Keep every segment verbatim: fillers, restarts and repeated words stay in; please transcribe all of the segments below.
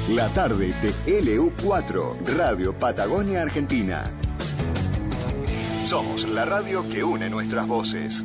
La tarde de L U cuatro, Radio Patagonia Argentina. Somos la radio que une nuestras voces.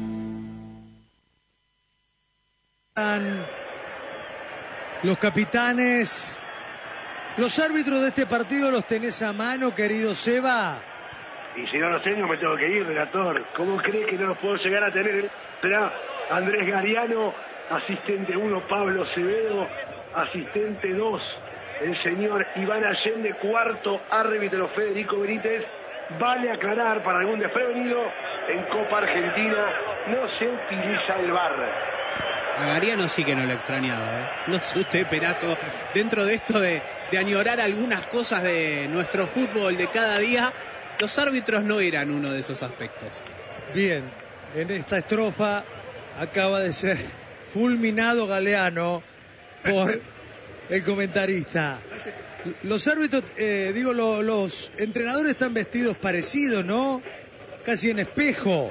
Los capitanes, los árbitros de este partido los tenés a mano, querido Seba. Y si no los tengo me tengo que ir, relator. ¿Cómo cree que no los puedo llegar a tener? Será Andrés Gariano, asistente uno, Pablo Acevedo, asistente dos, el señor Iván Allende, cuarto árbitro Federico Benítez. Vale aclarar para algún desprevenido, en Copa Argentina no se utiliza el V A R. A Gariano sí que no lo extrañaba, ¿eh? No sé usted, Perazo, dentro de esto de, de añorar algunas cosas de nuestro fútbol de cada día, los árbitros no eran uno de esos aspectos. Bien, en esta estrofa acaba de ser fulminado Galeano por el comentarista. Los árbitros, eh, digo, lo, los entrenadores están vestidos parecidos, ¿no? Casi en espejo.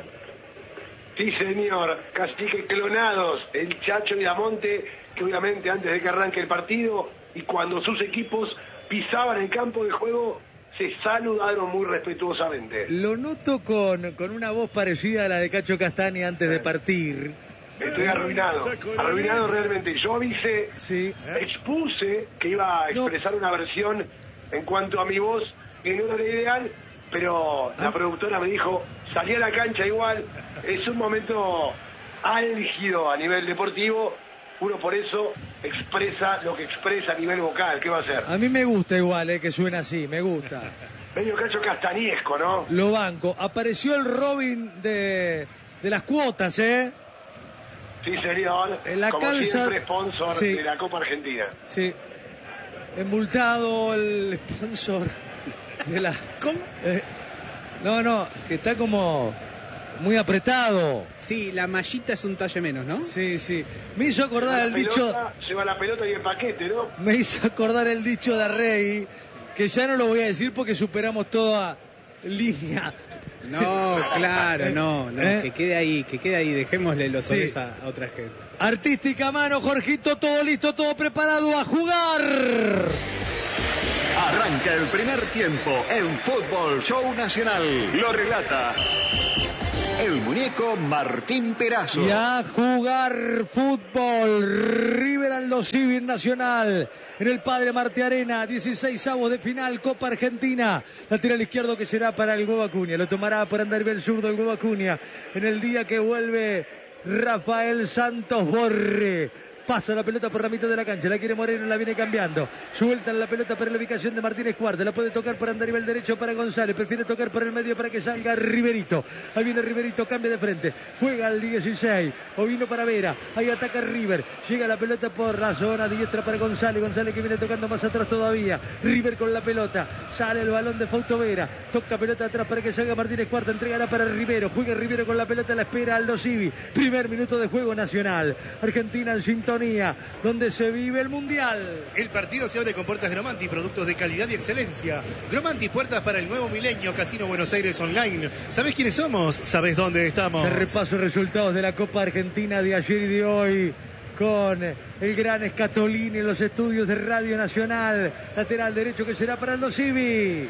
Sí, señor, casi que clonados, el Chacho y Damonte, que obviamente antes de que arranque el partido y cuando sus equipos pisaban el campo de juego, se saludaron muy respetuosamente. Lo noto con, con una voz parecida a la de Cacho Castaña antes de partir. Estoy arruinado, arruinado realmente. Yo avisé, sí. expuse que iba a expresar no. una versión en cuanto a mi voz que no era la ideal, pero la ah. productora me dijo, salí a la cancha igual, es un momento álgido a nivel deportivo, uno por eso expresa lo que expresa a nivel vocal. ¿Qué va a hacer? A mí me gusta igual, eh, que suena así, me gusta. Medio Cacho Castañesco, ¿no? Lo banco. Apareció el Robin de, de las cuotas, ¿eh? Sí, señor. En la Como calza, siempre, sponsor sí. de la Copa Argentina. Sí. Embultado el sponsor de la... ¿Cómo? Eh, no, no, que está como muy apretado. Sí, la mallita es un talle menos, ¿no? Sí, sí. Me hizo acordar el pelota, dicho... Lleva la pelota y el paquete, ¿no? Me hizo acordar el dicho de Rey, que ya no lo voy a decir porque superamos toda línea. No, claro, no, no, ¿Eh? que quede ahí, que quede ahí, dejémosle los sí. honores a, a otra gente. Artística mano, Jorgito, todo listo, todo preparado a jugar. Arranca el primer tiempo en Fútbol Show Nacional. Lo relata el muñeco Martín Perazo. Y a jugar fútbol. River Aldo Civi Nacional. En el Padre Martí Arena, dieciseisavos de final, Copa Argentina. Lateral izquierdo que será para el Huevo Acuña. Lo tomará por andar el zurdo el Huevo Acuña. En el día que vuelve Rafael Santos Borre. Pasa la pelota por la mitad de la cancha, la quiere Moreno, la viene cambiando. Sueltan la pelota para la ubicación de Martínez Cuarta. La puede tocar por andar el derecho para González. Prefiere tocar por el medio para que salga Riverito. Ahí viene Riverito, cambia de frente. Juega al dieciséis. O vino para Vera. Ahí ataca River. Llega la pelota por la zona diestra para González. González que viene tocando más atrás todavía. River con la pelota. Sale el balón de Fausto Vera. Toca pelota atrás para que salga Martínez Cuarta. Entregará para Rivero. Juega Rivero con la pelota. La espera Aldo Civi. Primer minuto de juego nacional. Argentina en sintonía, donde se vive el Mundial. El partido se abre con puertas Gromanti, productos de calidad y excelencia. Gromanti, puertas para el nuevo milenio, Casino Buenos Aires Online. ¿Sabés quiénes somos? ¿Sabés dónde estamos? Te repaso resultados de la Copa Argentina de ayer y de hoy con el gran Escatolini en los estudios de Radio Nacional. Lateral derecho que será para Aldo Civi.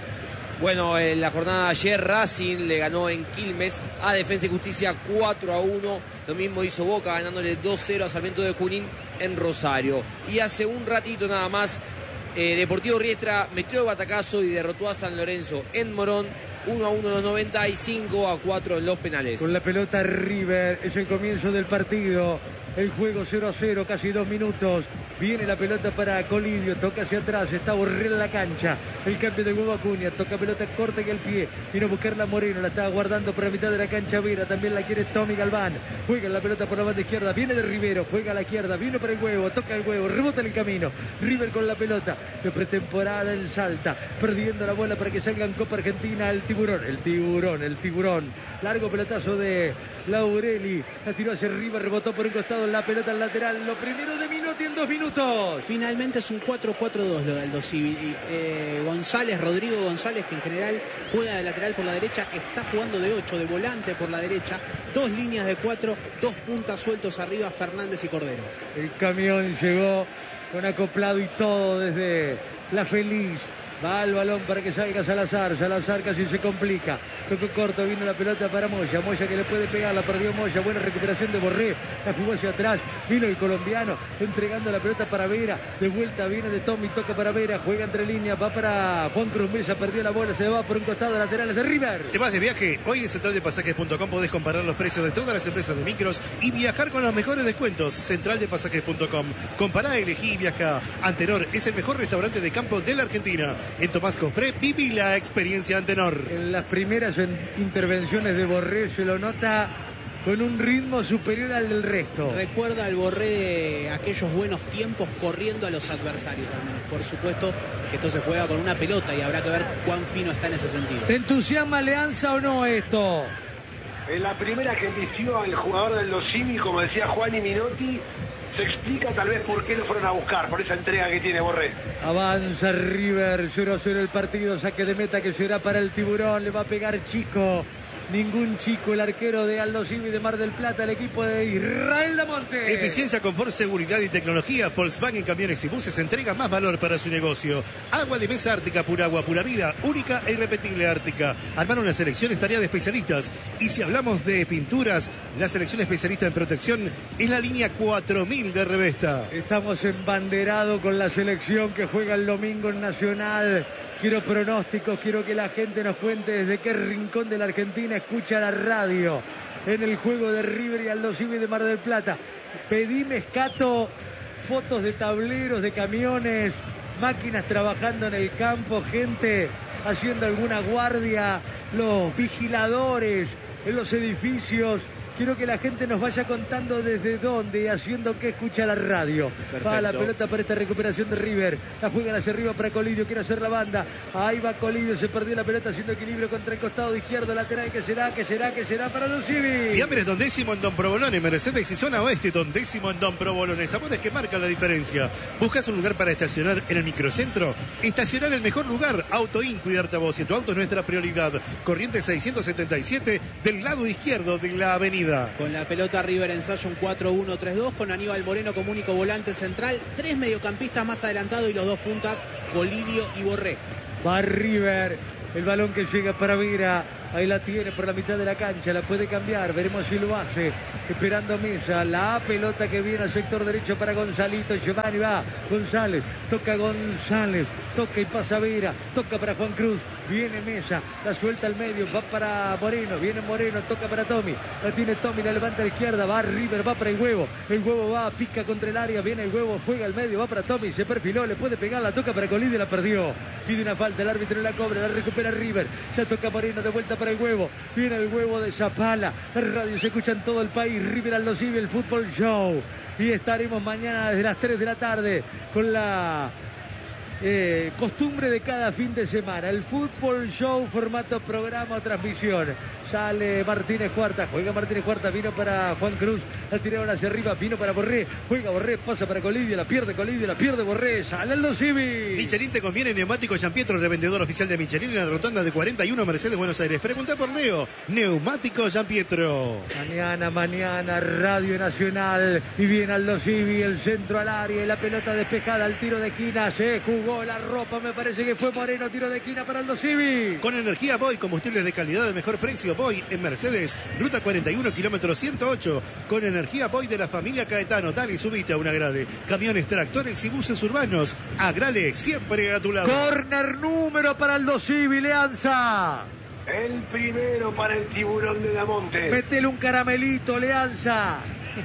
Bueno, en la jornada de ayer Racing le ganó en Quilmes a Defensa y Justicia cuatro a uno. Lo mismo hizo Boca ganándole dos cero a Sarmiento de Junín en Rosario. Y hace un ratito nada más eh, Deportivo Riestra metió batacazo y derrotó a San Lorenzo en Morón. uno a uno en los noventa y cinco a cuatro en los penales. Con la pelota River, es el comienzo del partido. El juego cero a cero, casi dos minutos. Viene la pelota para Colidio, toca hacia atrás, está Borrell en la cancha. El cambio de Huevo Acuña, toca pelota corta que el pie. Vino a buscarla Moreno, la estaba guardando por la mitad de la cancha Vera. También la quiere Tommy Galván. Juega la pelota por la banda izquierda, viene de Rivero, juega a la izquierda, vino para el Huevo, toca el Huevo, rebota en el camino. River con la pelota de pretemporada en Salta, perdiendo la bola para que salga en Copa Argentina el Tiburón, el Tiburón, el Tiburón. Largo pelotazo de Laureli, la tiró hacia arriba, rebotó por un costado la pelota al lateral. Lo primero de Minotti en dos minutos. Finalmente es un cuatro cuatro dos lo de Aldo Civi. Eh, González, Rodrigo González, que en general juega de lateral por la derecha, está jugando de ocho, de volante por la derecha. Dos líneas de cuatro, dos puntas sueltos arriba, Fernández y Cordero. El camión llegó con acoplado y todo desde la Feliz. Va el balón para que salga Salazar. Salazar casi se complica. Tocó corto, vino la pelota para Moya. Moya que le puede pegar, la perdió Moya. Buena recuperación de Borré. La jugó hacia atrás. Vino el colombiano entregando la pelota para Vera. De vuelta viene de Tommy, toca para Vera. Juega entre líneas, va para Juan Cruz Mesa. Perdió la bola, se va por un costado. Laterales de River. ¿Te vas de viaje? Hoy en central de pasajes punto com podés comparar los precios de todas las empresas de micros y viajar con los mejores descuentos. central de pasajes punto com. Compará, elegí y viaja. Antenor es el mejor restaurante de campo de la Argentina. En Tomás Cofré viví la experiencia Antenor. En las primeras intervenciones de Borré se lo nota con un ritmo superior al del resto. Recuerda al Borré de aquellos buenos tiempos corriendo a los adversarios, al menos. Por supuesto que esto se juega con una pelota y habrá que ver cuán fino está en ese sentido. ¿Te entusiasma Alianza o no esto? En la primera que vistió al jugador del Los Simi, como decía Juan y Minotti, se explica tal vez por qué lo fueron a buscar, por esa entrega que tiene Borré. Avanza River, cero a cero el partido, saque de meta que será para el Tiburón, le va a pegar Chico. Ningún Chico, el arquero de Aldo Civi de Mar del Plata, el equipo de Israel Damonte. Eficiencia, confort, seguridad y tecnología. Volkswagen Camiones y Buses entrega más valor para su negocio. Agua de mesa Ártica, pura agua, pura vida, única e irrepetible Ártica. Armar una selección es tarea de especialistas. Y si hablamos de pinturas, la selección especialista en protección es la línea cuatro mil de Revesta. Estamos embanderados con la selección que juega el domingo en Nacional. Quiero pronósticos, quiero que la gente nos cuente desde qué rincón de la Argentina escucha la radio en el juego de River y Aldo Civi de Mar del Plata. Pedime, Escato, fotos de tableros, de camiones, máquinas trabajando en el campo, gente haciendo alguna guardia, los vigiladores en los edificios. Quiero que la gente nos vaya contando desde dónde y haciendo qué escucha la radio. Perfecto. Va la pelota para esta recuperación de River. La juegan hacia arriba para Colidio. Quiere hacer la banda. Ahí va Colidio. Se perdió la pelota haciendo equilibrio contra el costado izquierdo. Lateral. ¿Qué será? ¿Qué será? ¿Qué será para Aldo Civi? Fiambres Don Décimo en Don Provolone, Mercedes y zona oeste. Don Décimo en Don Provolone. Sabores que marcan la diferencia. ¿Buscas un lugar para estacionar en el microcentro? Estacionar el mejor lugar. Autoin, cuidarte a vos y tu auto es nuestra prioridad. Corriente seiscientos setenta y siete del lado izquierdo de la avenida. Con la pelota River ensaya un cuatro uno tres dos con Aníbal Moreno como único volante central, tres mediocampistas más adelantados y los dos puntas, Colidio y Borré. Va River, el balón que llega para Vera, ahí la tiene por la mitad de la cancha, la puede cambiar, veremos si lo hace, esperando Mesa, la pelota que viene al sector derecho para Gonzalito, Giovanni va, González, toca González, toca y pasa Vera, toca para Juan Cruz, viene Mesa, la suelta al medio, va para Moreno, viene Moreno, toca para Tommy, la tiene Tommy, la levanta a la izquierda, va River, va para el huevo, el huevo va, pica contra el área, viene el huevo, juega al medio, va para Tommy, se perfiló, le puede pegar, la toca para Colidio, la perdió, pide una falta, el árbitro la cobra, la recupera River, ya toca Moreno, de vuelta para el huevo, viene el huevo de Zapala, la radio se escucha en todo el país, River Aldo Civi, el Fútbol Show, y estaremos mañana desde las tres de la tarde con la Eh, costumbre de cada fin de semana, el Fútbol Show, formato programa o transmisión. Sale Martínez Cuarta, juega Martínez Cuarta, vino para Juan Cruz, la tiraron hacia arriba, vino para Borré, juega Borré, pasa para Colidio, la pierde Colidio, la pierde Borré, sale Aldo Civi. Michelin te conviene, neumático Giampietro, revendedor oficial de Michelin en la rotonda de cuarenta y uno Mercedes, Buenos Aires. Pregunta por Leo, neumático Giampietro. Mañana, mañana, Radio Nacional, y viene Aldo Civi, el centro al área, y la pelota despejada al tiro de esquina, se jugó la ropa, me parece que fue Moreno, tiro de esquina para Aldo Civi. Con energía Boy, combustibles de calidad de mejor precio, Boy en Mercedes, ruta cuarenta y uno, kilómetro ciento ocho. Con energía Boy de la familia Caetano, dale y subite a una Agrale. Camiones, tractores y buses urbanos, Agrale, siempre a tu lado. Corner número para Aldo Civi, Leanza. El primero para el Tiburón de Damonte. Métele un caramelito, Leanza.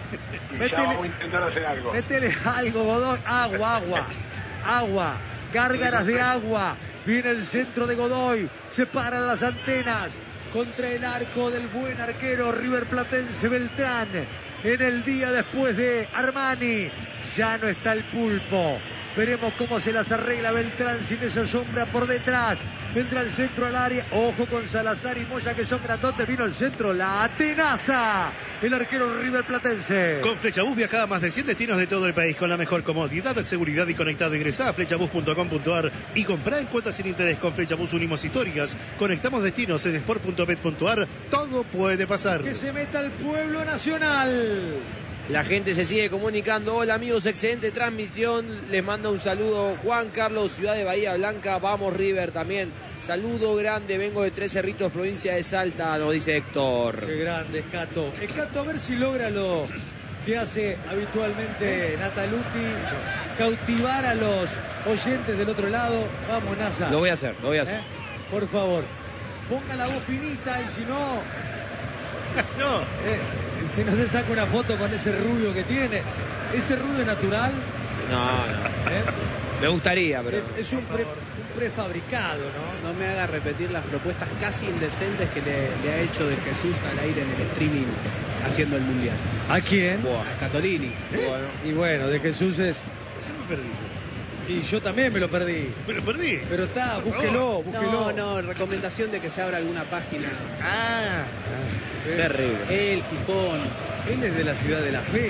Y ya vamos a intentar hacer algo. Métele algo, Godoy. Agua, agua. Agua. Gárgaras de agua. Viene el centro de Godoy. Se paran las antenas. Contra el arco del buen arquero River Platense Beltrán. En el día después de Armani. Ya no está el Pulpo. Veremos cómo se las arregla Beltrán sin esa sombra por detrás. Vendrá el centro al área. Ojo con Salazar y Moya que son grandotes. Vino el centro. La tenaza. El arquero River Platense. Con Flechabús viaja a más de cien destinos de todo el país con la mejor comodidad, seguridad y conectado. Ingresá a flechabús punto com punto ar y comprá en cuotas sin interés. Con Flechabús unimos historias. Conectamos destinos en sport punto bet punto ar. Todo puede pasar. Que se meta el pueblo nacional. La gente se sigue comunicando. Hola amigos, excelente transmisión. Les manda un saludo Juan Carlos, ciudad de Bahía Blanca. Vamos River también. Saludo grande, vengo de Tres Cerritos, provincia de Salta, nos dice Héctor. Qué grande, Escato. Escato, a ver si logra lo que hace habitualmente Nataluti, cautivar a los oyentes del otro lado. Vamos, Nasa. Lo voy a hacer, lo voy a hacer. ¿Eh? Por favor, ponga la voz finita y si no... No. Eh, si no se saca una foto con ese rubio que tiene, ese rubio natural. No, no. ¿eh? Me gustaría, pero. Es, es un, pre, un prefabricado, ¿no? No me haga repetir las propuestas casi indecentes que le, le ha hecho de Jesús al aire en el streaming haciendo el mundial. ¿A quién? A Scatolini. Bueno. Y bueno, de Jesús es. ¿Qué me perdí? Y yo también me lo perdí. Me lo perdí. Pero está, búsquelo, búsquelo. No, no, recomendación de que se abra alguna página. Ah, Terrible. El Gijón. él es de la ciudad de la fe.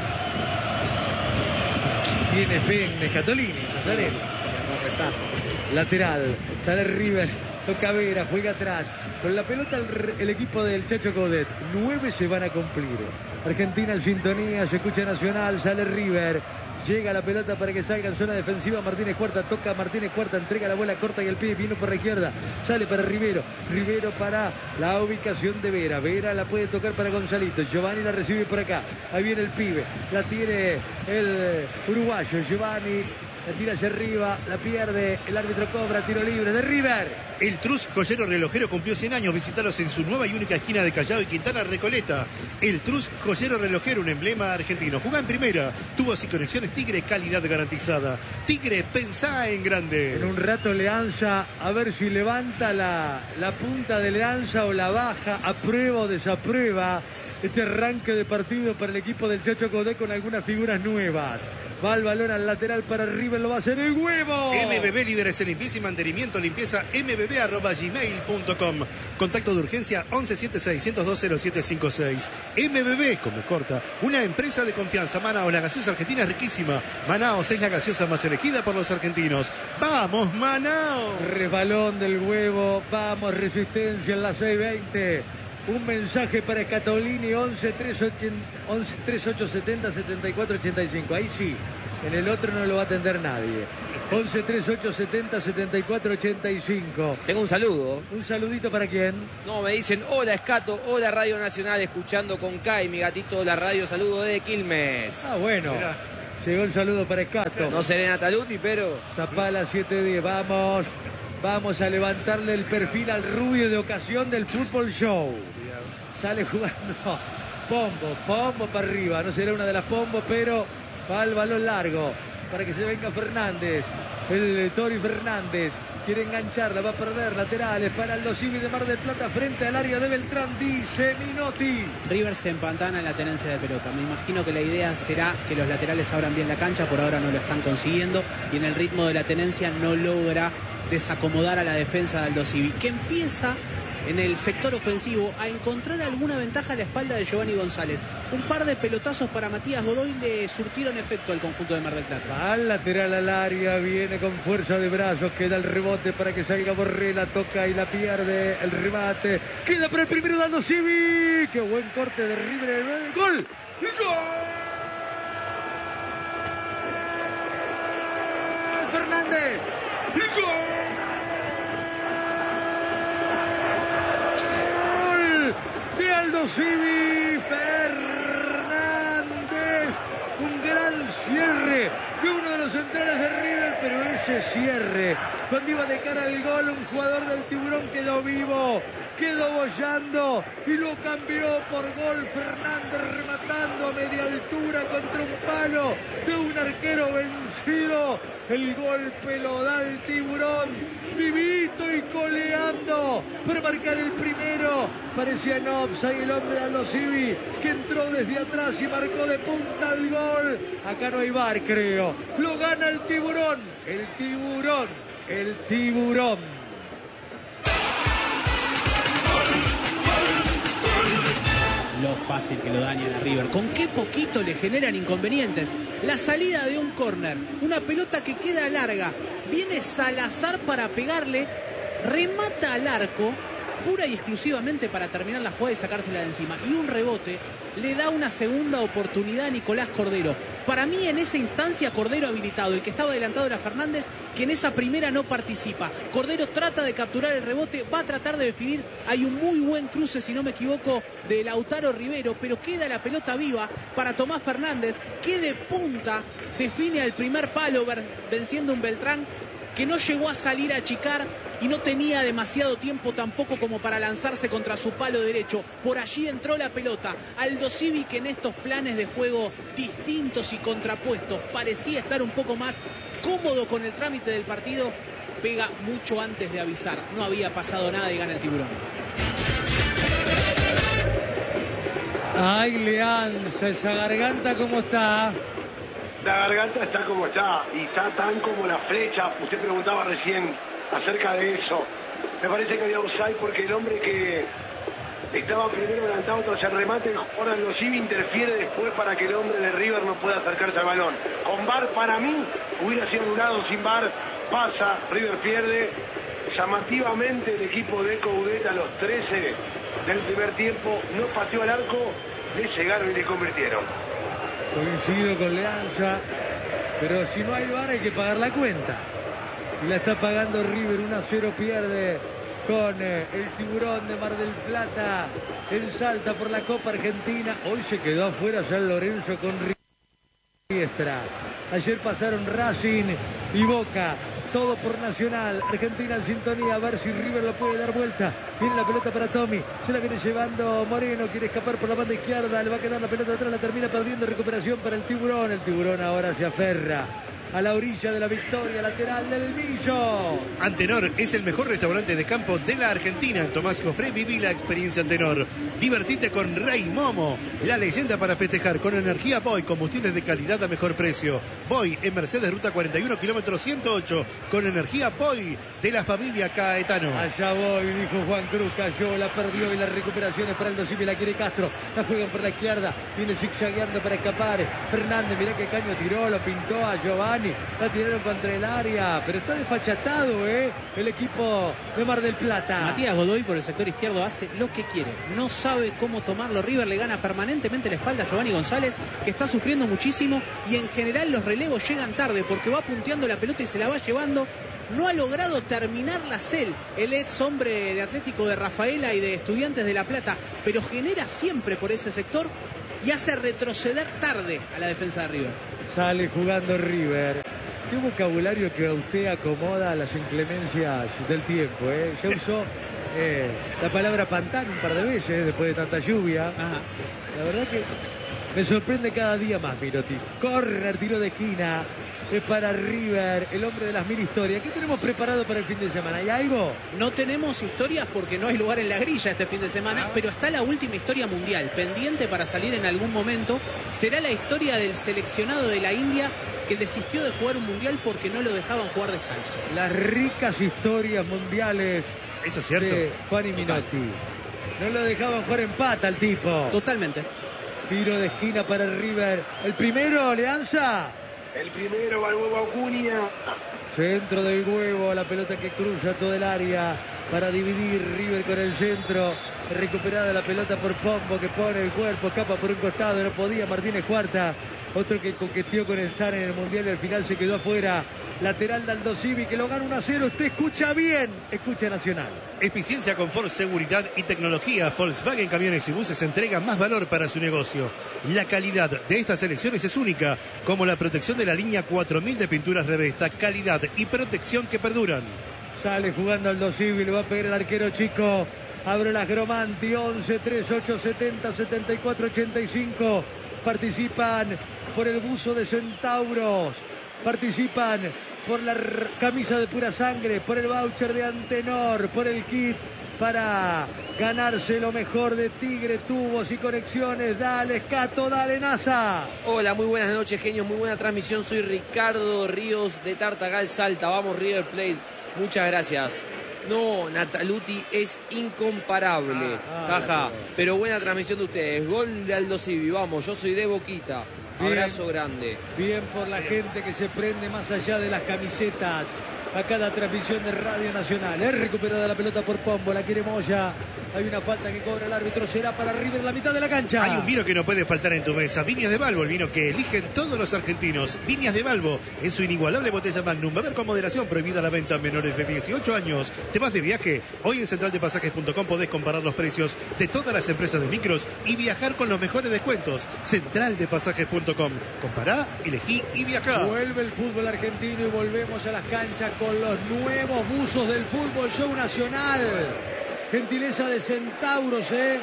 Tiene fe en Scatolini. Sale. Lateral. Sale River. Toca Vera. Juega atrás. Con la pelota el, el equipo del Chacho Coudet. Nueve se van a cumplir. Argentina en sintonía. Se escucha Nacional. Sale River. Llega la pelota para que salga en zona defensiva. Martínez Cuarta, toca Martínez Cuarta, entrega la bola corta y el pie vino por la izquierda. Sale para Rivero. Rivero para la ubicación de Vera. Vera la puede tocar para Gonzalito. Giovanni la recibe por acá. Ahí viene el pibe. La tiene el uruguayo. Giovanni la tira hacia arriba. La pierde. El árbitro cobra. Tiro libre de River. El Trus Joyero Relojero cumplió cien años. Visitalos en su nueva y única esquina de Callao y Quintana Recoleta. El Trus Joyero Relojero, un emblema argentino. Juega en primera. Tubos y conexiones Tigre, calidad garantizada. Tigre, pensá en grande. En un rato Leanza, a ver si levanta la, la punta de Leanza o la baja. Aprueba o desaprueba este arranque de partido para el equipo del Chacho Coudet con algunas figuras nuevas. Va el balón al lateral para River, lo va a hacer el huevo. M B B, líderes en limpieza y mantenimiento, limpieza m b b arroba gmail punto com. Contacto de urgencia once setenta y seis, ciento dos cero siete cincuenta y seis. M B B, como corta, una empresa de confianza. Manaos, la gaseosa argentina es riquísima. Manaos es la gaseosa más elegida por los argentinos. ¡Vamos, Manaos! Resbalón del huevo, vamos, Resistencia en la seis veinte. Un mensaje para Scatolini, once treinta y ocho setenta setenta y cuatro ochenta y cinco. Ahí sí, en el otro no lo va a atender nadie. once treinta y ocho setenta setenta y cuatro ochenta y cinco. Tengo un saludo. Un saludito para quién. No, me dicen, hola Escato, hola Radio Nacional, escuchando con Kai, mi gatito de la radio, saludo de Quilmes. Ah, bueno. Mirá. Llegó el saludo para Escato. No seré Nataluti, pero... Zapala siete diez, vamos. Vamos a levantarle el perfil al rubio de ocasión del Fútbol Show. Sale jugando Pombo, Pombo para arriba. No será una de las Pombo, pero va el balón largo para que se venga Fernández. El Tori Fernández quiere engancharla, va a perder laterales para el Civil de Mar del Plata frente al área de Beltrán, dice Minotti. River se empantana en la tenencia de pelota. Me imagino que la idea será que los laterales abran bien la cancha. Por ahora no lo están consiguiendo y en el ritmo de la tenencia no logra desacomodar a la defensa de Aldo Civi, que empieza en el sector ofensivo a encontrar alguna ventaja a la espalda de Giovanni González. Un par de pelotazos para Matías Godoy le surtieron efecto al conjunto de Mar del Plata. Al lateral al área, viene con fuerza de brazos, queda el rebote para que salga Borrella, toca y la pierde, el remate, queda para el primero de Aldo Civi. Qué buen corte de River, gol. ¡Gol! Fernández. ¡Gol! De Aldo Civi, Fernández, un gran cierre de uno de los centrales de River, pero ese cierre, cuando iba de cara al gol, un jugador del Tiburón quedó vivo, quedó bollando y lo cambió por gol. Fernández rematando a media altura contra un palo de un arquero vencido. El golpe lo da el Tiburón, vivito y coleando para marcar el primero. Parecía en offside el hombre de Aldo Civi, que entró desde atrás y marcó de punta el gol. Acá no hay bar, creo. Lo gana el Tiburón, el Tiburón, el Tiburón. Lo fácil que lo dañan a River. Con qué poquito le generan inconvenientes. La salida de un córner, una pelota que queda larga. Viene Salazar para pegarle, remata al arco pura y exclusivamente para terminar la jugada y sacársela de encima. Y un rebote le da una segunda oportunidad a Nicolás Cordero. Para mí en esa instancia Cordero habilitado, el que estaba adelantado era Fernández, que en esa primera no participa. Cordero trata de capturar el rebote, va a tratar de definir, hay un muy buen cruce, si no me equivoco, de Lautaro Rivero, pero queda la pelota viva para Tomás Fernández, que de punta define al primer palo venciendo un Beltrán que no llegó a salir a achicar y no tenía demasiado tiempo tampoco como para lanzarse contra su palo derecho. Por allí entró la pelota. Aldo Civi, que en estos planes de juego distintos y contrapuestos parecía estar un poco más cómodo con el trámite del partido, pega mucho antes de avisar. No había pasado nada y gana el Tiburón. Ay, Leanza, esa garganta cómo está. La garganta está como está, y está tan como la flecha. Usted preguntaba recién acerca de eso. Me parece que había offside porque el hombre que estaba primero adelantado tras el remate, el jugador de los Civi interfiere después para que el hombre de River no pueda acercarse al balón. Con V A R para mí hubiera sido anulado, sin V A R pasa, River pierde. Llamativamente el equipo de Coudet a los trece del primer tiempo no pateó al arco, le llegaron y le convirtieron. Coincido con Leanza, pero si no hay V A R hay que pagar la cuenta. Y la está pagando River, uno a cero pierde con eh, el Tiburón de Mar del Plata en Salta por la Copa Argentina. Hoy se quedó afuera San Lorenzo con Riestra. Ayer pasaron Racing y Boca. Todo por Nacional. Argentina en sintonía. A ver si River lo puede dar vuelta. Viene la pelota para Tommy. Se la viene llevando Moreno. Quiere escapar por la banda izquierda. Le va a quedar la pelota atrás. La termina perdiendo. Recuperación para el Tiburón. El Tiburón ahora se aferra a la orilla de la victoria, lateral del Millo. Antenor es el mejor restaurante de campo de la Argentina. Tomás Jofré, viví la experiencia Antenor. Divertite con Rey Momo, la leyenda para festejar. Con energía Boy, combustibles de calidad a mejor precio. Boy en Mercedes, ruta cuarenta y uno, kilómetro ciento ocho. Con energía Boy de la familia Caetano. Allá voy, dijo Juan Cruz, cayó, la perdió y la recuperación es para el Dosivi, la quiere Castro. La juegan por la izquierda, viene zigzagueando para escapar. Fernández, mirá qué caño tiró, lo pintó a Giovanni. La tiraron contra el área, pero está desfachatado, ¿eh? El equipo de Mar del Plata. Matías Godoy por el sector izquierdo hace lo que quiere. No sabe cómo tomarlo. River le gana permanentemente la espalda a Giovanni González, que está sufriendo muchísimo. Y en general los relevos llegan tarde porque va punteando la pelota y se la va llevando. No ha logrado terminar la C E L, el ex hombre de Atlético de Rafaela y de Estudiantes de La Plata, pero genera siempre por ese sector y hace retroceder tarde a la defensa de River. Sale jugando River. Qué vocabulario que usted acomoda a las inclemencias del tiempo, ¿eh? Ya usó eh, la palabra pantano un par de veces después de tanta lluvia. Ajá. La verdad que me sorprende cada día más, Mirotti. Corner, tiro de esquina. Es para River, el hombre de las mil historias. ¿Qué tenemos preparado para el fin de semana? ¿Hay algo? No tenemos historias porque no hay lugar en la grilla este fin de semana, pero está la última historia mundial, pendiente para salir en algún momento. Será la historia del seleccionado de la India que desistió de jugar un mundial porque no lo dejaban jugar descalzo. Las ricas historias mundiales. Eso es cierto. De Juan y Minotti. No lo dejaban jugar en pata al tipo. Totalmente. Tiro de esquina para el River. El primero, Leanza. El primero va el huevo Acuña. Centro del huevo, la pelota que cruza todo el área para dividir. River con el centro. Recuperada la pelota por Pombo, que pone el cuerpo, escapa por un costado, no podía Martínez Cuarta. Otro que coqueteó con estar en el Mundial y al final se quedó afuera. Lateral de Aldo Civi, que lo gana uno a cero. Usted escucha bien, escucha Nacional. Eficiencia, confort, seguridad y tecnología. Volkswagen Camiones y Buses entrega más valor para su negocio. La calidad de estas elecciones es única, como la protección de la línea cuatro mil de pinturas Revesta. Calidad y protección que perduran. Sale jugando Aldo Civi, le va a pegar el arquero chico. Abre las Gromanti, once, tres, ocho, setenta, setenta y cuatro, ochenta y cinco. Participan por el buzo de Centauros. Participan por la camisa de pura sangre, por el voucher de Antenor, por el kit para ganarse lo mejor de Tigre, tubos y conexiones. Dale, Cato, dale, NASA. Hola, muy buenas noches, genios, muy buena transmisión. Soy Ricardo Ríos de Tartagal, Salta. Vamos, River Plate. Muchas gracias. No, Nataluti es incomparable. Ah, ah, Jaja. Pero buena transmisión de ustedes. Gol de Aldo Civi. Vamos, yo soy de Boquita. Bien. Abrazo grande. Bien por la gente que se prende más allá de las camisetas a cada transmisión de Radio Nacional. Es recuperada la pelota por Pombo, la quiere Moya. Hay una falta que cobra el árbitro, será para River en la mitad de la cancha. Hay un vino que no puede faltar en tu mesa. Viñas de Balbo, el vino que eligen todos los argentinos. Viñas de Balbo, en su inigualable botella Magnum. Beber con moderación, prohibida la venta a menores de dieciocho años. ¿Te vas de viaje? Hoy en central de pasajes punto com podés comparar los precios de todas las empresas de micros y viajar con los mejores descuentos. central de pasajes punto com. Compará, elegí y viajá. Vuelve el fútbol argentino y volvemos a las canchas con los nuevos buzos del Fútbol Show Nacional. Gentileza de Centauros, ¿eh?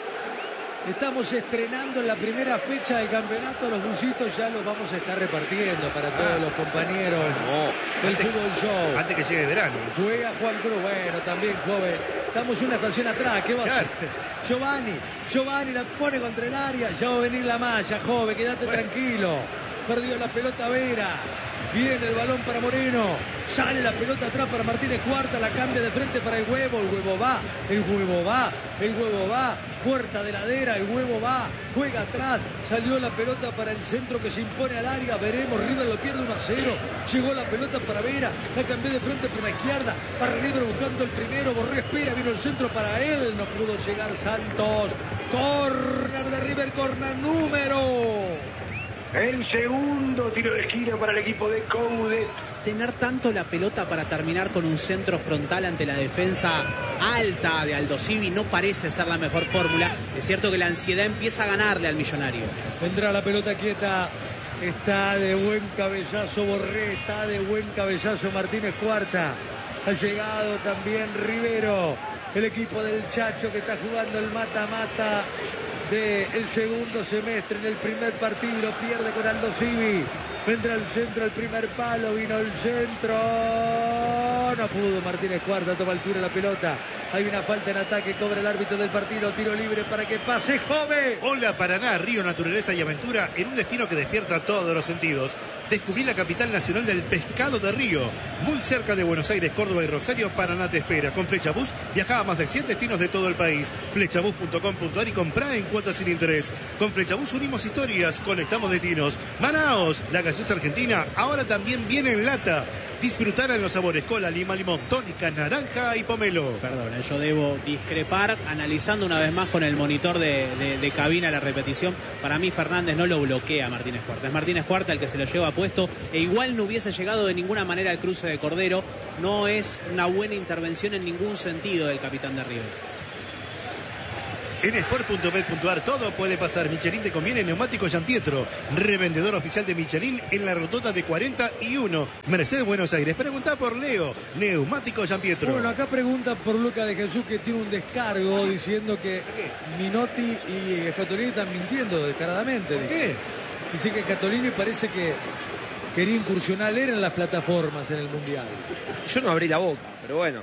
Estamos estrenando en la primera fecha del campeonato. Los busitos ya los vamos a estar repartiendo para todos los compañeros No, del antes- Fútbol Show. Antes que llegue verano. Juega Juan Cruz, bueno, también joven. Estamos una estación atrás, ¿qué va a hacer? Giovanni, Giovanni la pone contra el área. Ya va a venir la malla, joven, quédate tranquilo. Perdió la pelota Vera. Viene el balón para Moreno. Sale la pelota atrás para Martínez Cuarta. La cambia de frente para el huevo. El huevo va. El huevo va. El huevo va. Puerta de ladera. El huevo va. Juega atrás. Salió la pelota para el centro que se impone al área. Veremos. River lo pierde uno a cero. Llegó la pelota para Vera. La cambió de frente por la izquierda. Para River buscando el primero. Borré espera. Vino el centro para él. No pudo llegar Santos. Corner de River. Corner número. El segundo tiro de esquina para el equipo de Coudet. Tener tanto la pelota para terminar con un centro frontal ante la defensa alta de Aldosivi no parece ser la mejor fórmula. Es cierto que la ansiedad empieza a ganarle al Millonario. Vendrá la pelota quieta. Está de buen cabezazo Borré. Está de buen cabezazo Martínez Cuarta. Ha llegado también Rivero. El equipo del Chacho que está jugando el mata-mata del segundo semestre. En el primer partido lo pierde con Aldosivi. Vendrá el centro, el primer palo. Vino el centro. No pudo Martínez Cuarta. Toma altura la pelota. Hay una falta en ataque. Cobra el árbitro del partido. Tiro libre para que pase Jove. Hola Paraná, río, naturaleza y aventura en un destino que despierta todos los sentidos. Descubrí la capital nacional del pescado de río. Muy cerca de Buenos Aires, Córdoba y Rosario, Paraná te espera. Con Flechabús viaja a más de cien destinos de todo el país. Flechabús punto com punto ar y comprá en cuotas sin interés. Con Flechabús unimos historias, conectamos destinos. Manaos, la gaseosa argentina, ahora también viene en lata. Disfrutar en los sabores cola, lima, limón, tónica, naranja y pomelo. Perdona, yo debo discrepar analizando una vez más con el monitor de, de, de cabina la repetición. Para mí Fernández no lo bloquea a Martínez Cuarta. Es Martínez Cuarta el que se lo lleva puesto e igual no hubiese llegado de ninguna manera al cruce de Cordero. No es una buena intervención en ningún sentido del capitán de River. En sport punto bet punto ar todo puede pasar. Michelin te conviene neumático Gianpietro, revendedor oficial de Michelin en la rotonda de cuarenta y uno, Mercedes, Buenos Aires. Pregunta por Leo, neumático Gianpietro. Bueno, acá pregunta por Luca de Jesús que tiene un descargo diciendo que Minotti y Scatolini están mintiendo descaradamente. ¿Por dice. qué? Dice que Scatolini parece que quería incursionar él en las plataformas en el Mundial. Yo no abrí la boca, pero bueno.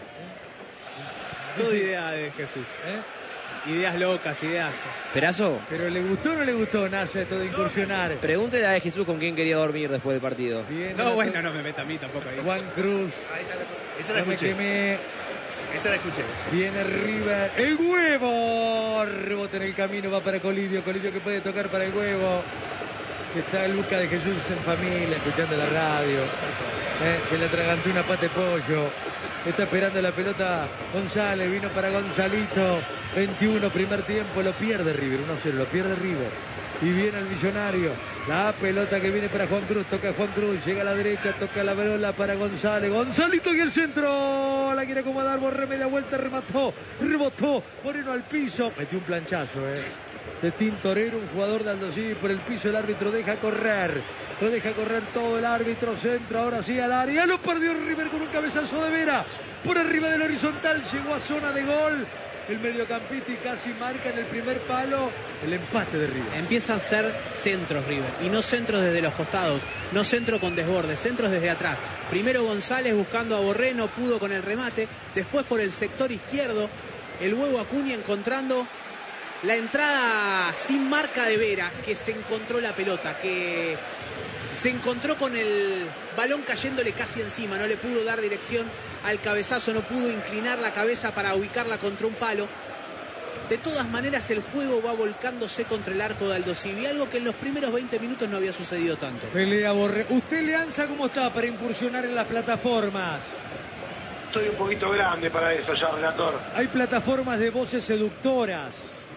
Todo idea de Jesús. ¿Eh? Ideas locas, ideas. Perazo, Pero ¿le gustó o no le gustó Naya esto de incursionar? pregúntele a Jesús con quién quería dormir después del partido. Viene No, la- bueno, no me meta a mí tampoco ahí. Juan Cruz, Ah, esa la, esa la no me escuché. quemé. Esa la escuché. Viene River, el huevo, rebote en el camino, va para Colidio, Colidio que puede tocar para el huevo. Está Luca de Jesús en familia, escuchando la radio. Eh, se le atragantó una pata de pollo. Está esperando la pelota González, vino para Gonzalito. veintiuno, primer tiempo, lo pierde River, uno cero, lo pierde River. Y viene el Millonario. La pelota que viene para Juan Cruz, toca Juan Cruz, llega a la derecha, toca la bola para González. Gonzalito y el centro. La quiere acomodar, Borré media vuelta, remató, rebotó. Moreno al piso. Metió un planchazo, eh. De Tintorero, un jugador de Aldosivi por el piso, el árbitro deja correr. Lo deja correr todo el árbitro, centro, ahora sí al área. Lo perdió River con un cabezazo de Vera. Por arriba del horizontal, llegó a zona de gol. El mediocampista y casi marca en el primer palo el empate de River. Empiezan a ser centros River y no centros desde los costados, no centro con desborde, centros desde atrás. Primero González buscando a Borré, no pudo con el remate. Después por el sector izquierdo, el huevo Acuña encontrando la entrada sin marca de Vera, que se encontró la pelota, que se encontró con el balón cayéndole casi encima, no le pudo dar dirección al cabezazo, no pudo inclinar la cabeza para ubicarla contra un palo. De todas maneras, el juego va volcándose contra el arco de Aldosivi, algo que en los primeros veinte minutos no había sucedido tanto. Pelea Borré. ¿Usted, Leanza, cómo está para incursionar en las plataformas? Estoy un poquito grande para eso ya, relator. Hay plataformas de voces seductoras.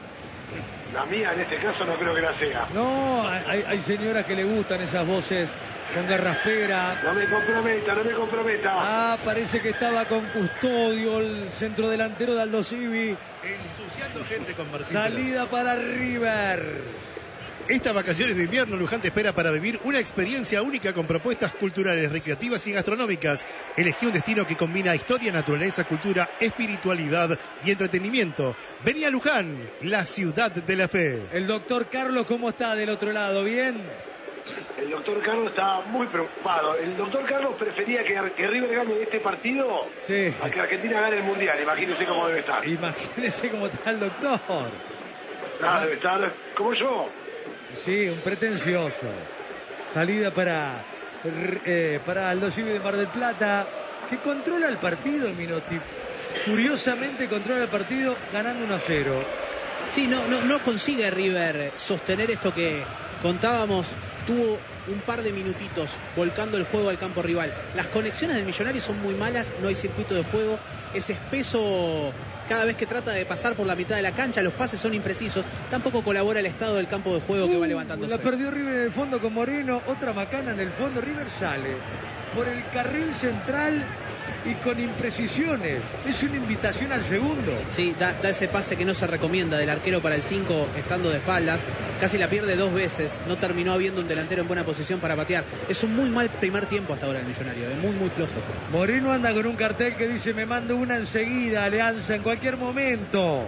La mía en este caso no creo que la sea. No, hay, hay señoras que le gustan esas voces con garraspera. No me comprometa, no me comprometa. Ah, parece que estaba con Custodio, el centrodelantero de Aldosivi. Ensuciando gente con Martín. Salida para River. Estas vacaciones de invierno, Luján te espera para vivir una experiencia única con propuestas culturales, recreativas y gastronómicas. Elegí un destino que combina historia, naturaleza, cultura, espiritualidad y entretenimiento. Vení a Luján, la ciudad de la fe. El doctor Carlos, ¿cómo está del otro lado? ¿Bien? El doctor Carlos está muy preocupado. El doctor Carlos prefería que, que River gane este partido Sí. a que Argentina gane el Mundial. Imagínese cómo debe estar. Imagínese cómo está el doctor. Ah, debe estar como yo. Sí, un pretencioso. Salida para, eh, para Aldosivi de Mar del Plata, que controla el partido, Minotti. Curiosamente controla el partido ganando uno a cero. Sí, no, no, no consigue River sostener esto que contábamos. Tuvo un par de minutitos volcando el juego al campo rival. Las conexiones del Millonario son muy malas, no hay circuito de juego, es espeso cada vez que trata de pasar por la mitad de la cancha, los pases son imprecisos, tampoco colabora el estado del campo de juego que va levantándose. La perdió River en el fondo con Moreno, otra macana en el fondo. River sale por el carril central y con imprecisiones. Es una invitación al segundo. Sí, da, da ese pase que no se recomienda del arquero para el cinco estando de espaldas. Casi la pierde dos veces. No terminó habiendo un delantero en buena posición para patear. Es un muy mal primer tiempo hasta ahora el Millonario. Es muy, muy flojo. Moreno anda con un cartel que dice: me mando una enseguida, Alianza, en cualquier momento.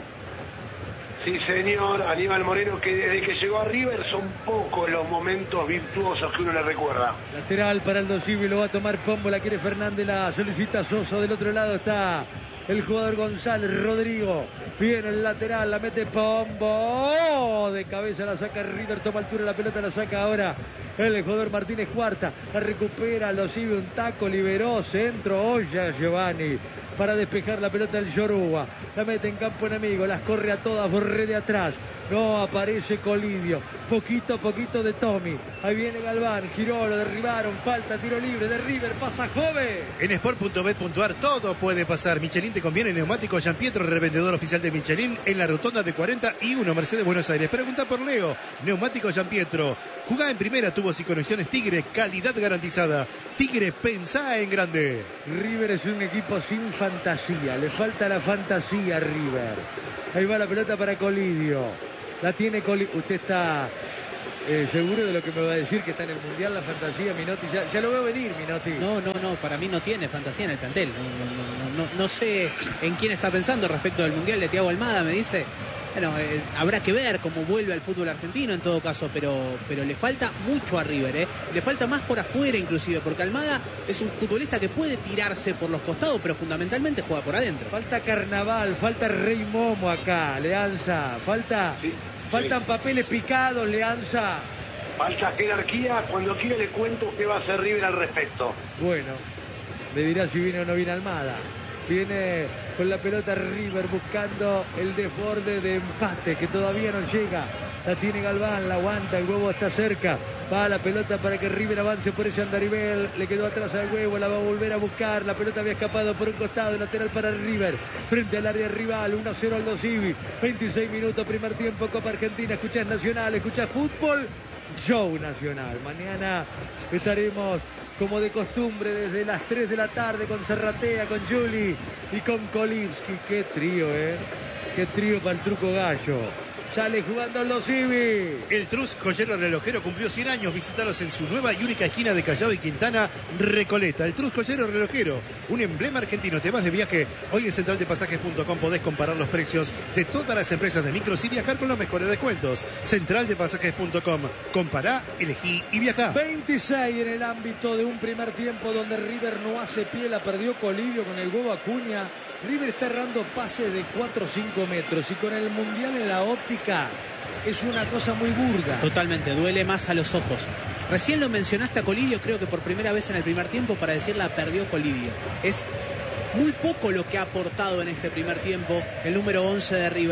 Sí, señor. Aníbal Moreno, que desde que llegó a River son pocos los momentos virtuosos que uno le recuerda. Lateral para Aldosivi, lo va a tomar Pombo, la quiere Fernández, la solicita Sosa. Del otro lado está el jugador González Rodrigo. Viene el lateral, la mete Pombo. Oh, de cabeza la saca River, toma altura la pelota, la saca ahora el jugador Martínez Cuarta. La recupera Aldosivi, un taco, liberó, centro, Olla Giovanni. Para despejar la pelota del Yoruba. La mete en campo enemigo, las corre a todas, Borré de atrás. No aparece Colidio. Poquito a poquito de Tommy. Ahí viene Galván, giró, lo derribaron. Falta, tiro libre de River, pasa Jove. En sport punto bet punto a r todo puede pasar. Michelin te conviene, neumático Gianpietro, revendedor oficial de Michelin en la rotonda de cuarenta y uno, Mercedes, Buenos Aires. Pregunta por Leo. Neumático Gianpietro. Jugá en primera, tubos y conexiones Tigre, calidad garantizada. Tigre, pensá en grande. River es un equipo sin fantasía. Le falta la fantasía a River. Ahí va la pelota para Colidio. La tiene Colidio. Usted está eh, seguro de lo que me va a decir, que está en el Mundial la fantasía, Minotti. Ya, ya lo veo venir, Minotti. No, no, no. Para mí no tiene fantasía en el plantel. No, no, no, no sé en quién está pensando respecto del Mundial de Thiago Almada, me dice. Bueno, eh, habrá que ver cómo vuelve al fútbol argentino en todo caso, pero, pero le falta mucho a River, ¿eh? Le falta más por afuera inclusive, porque Almada es un futbolista que puede tirarse por los costados, pero fundamentalmente juega por adentro. Falta Carnaval, falta Rey Momo acá, Leanza. Falta, Sí, faltan sí. papeles picados, Leanza. Falta jerarquía. Cuando quiera le cuento qué va a hacer River al respecto. Bueno, le dirá si viene o no viene Almada. Viene con la pelota River buscando el desborde de empate que todavía no llega. La tiene Galván, la aguanta, el huevo está cerca. Va la pelota para que River avance por ese andarivel. Le quedó atrás al huevo, la va a volver a buscar. La pelota había escapado por un costado, lateral para River. Frente al área rival, uno a cero Aldosivi. veintiséis minutos, primer tiempo, Copa Argentina. Escuchás Nacional, escuchás fútbol. Show Nacional. Mañana estaremos como de costumbre desde las tres de la tarde con Serratea, con Juli y con Kolivsky. Qué trío, ¿eh? Qué trío para el Truco Gallo. Sale jugando Aldosivi. El Trus Joyero Relojero cumplió cien años. Visitaros en su nueva y única esquina de Callao y Quintana, Recoleta. El Trus Joyero Relojero, un emblema argentino. Te vas de viaje. Hoy en central de pasajes punto com podés comparar los precios de todas las empresas de micros y viajar con los mejores descuentos. central de pasajes punto com. Compará, elegí y viajá. veintiséis en el ámbito de un primer tiempo donde River no hace pie. La perdió Colidio con el huevo Acuña. River está errando pases de cuatro o cinco metros y con el Mundial en la óptica es una cosa muy burda. Totalmente, duele más a los ojos. Recién lo mencionaste a Colidio, creo que por primera vez en el primer tiempo, para decir la perdió Colidio. Es muy poco lo que ha aportado en este primer tiempo el número once de River.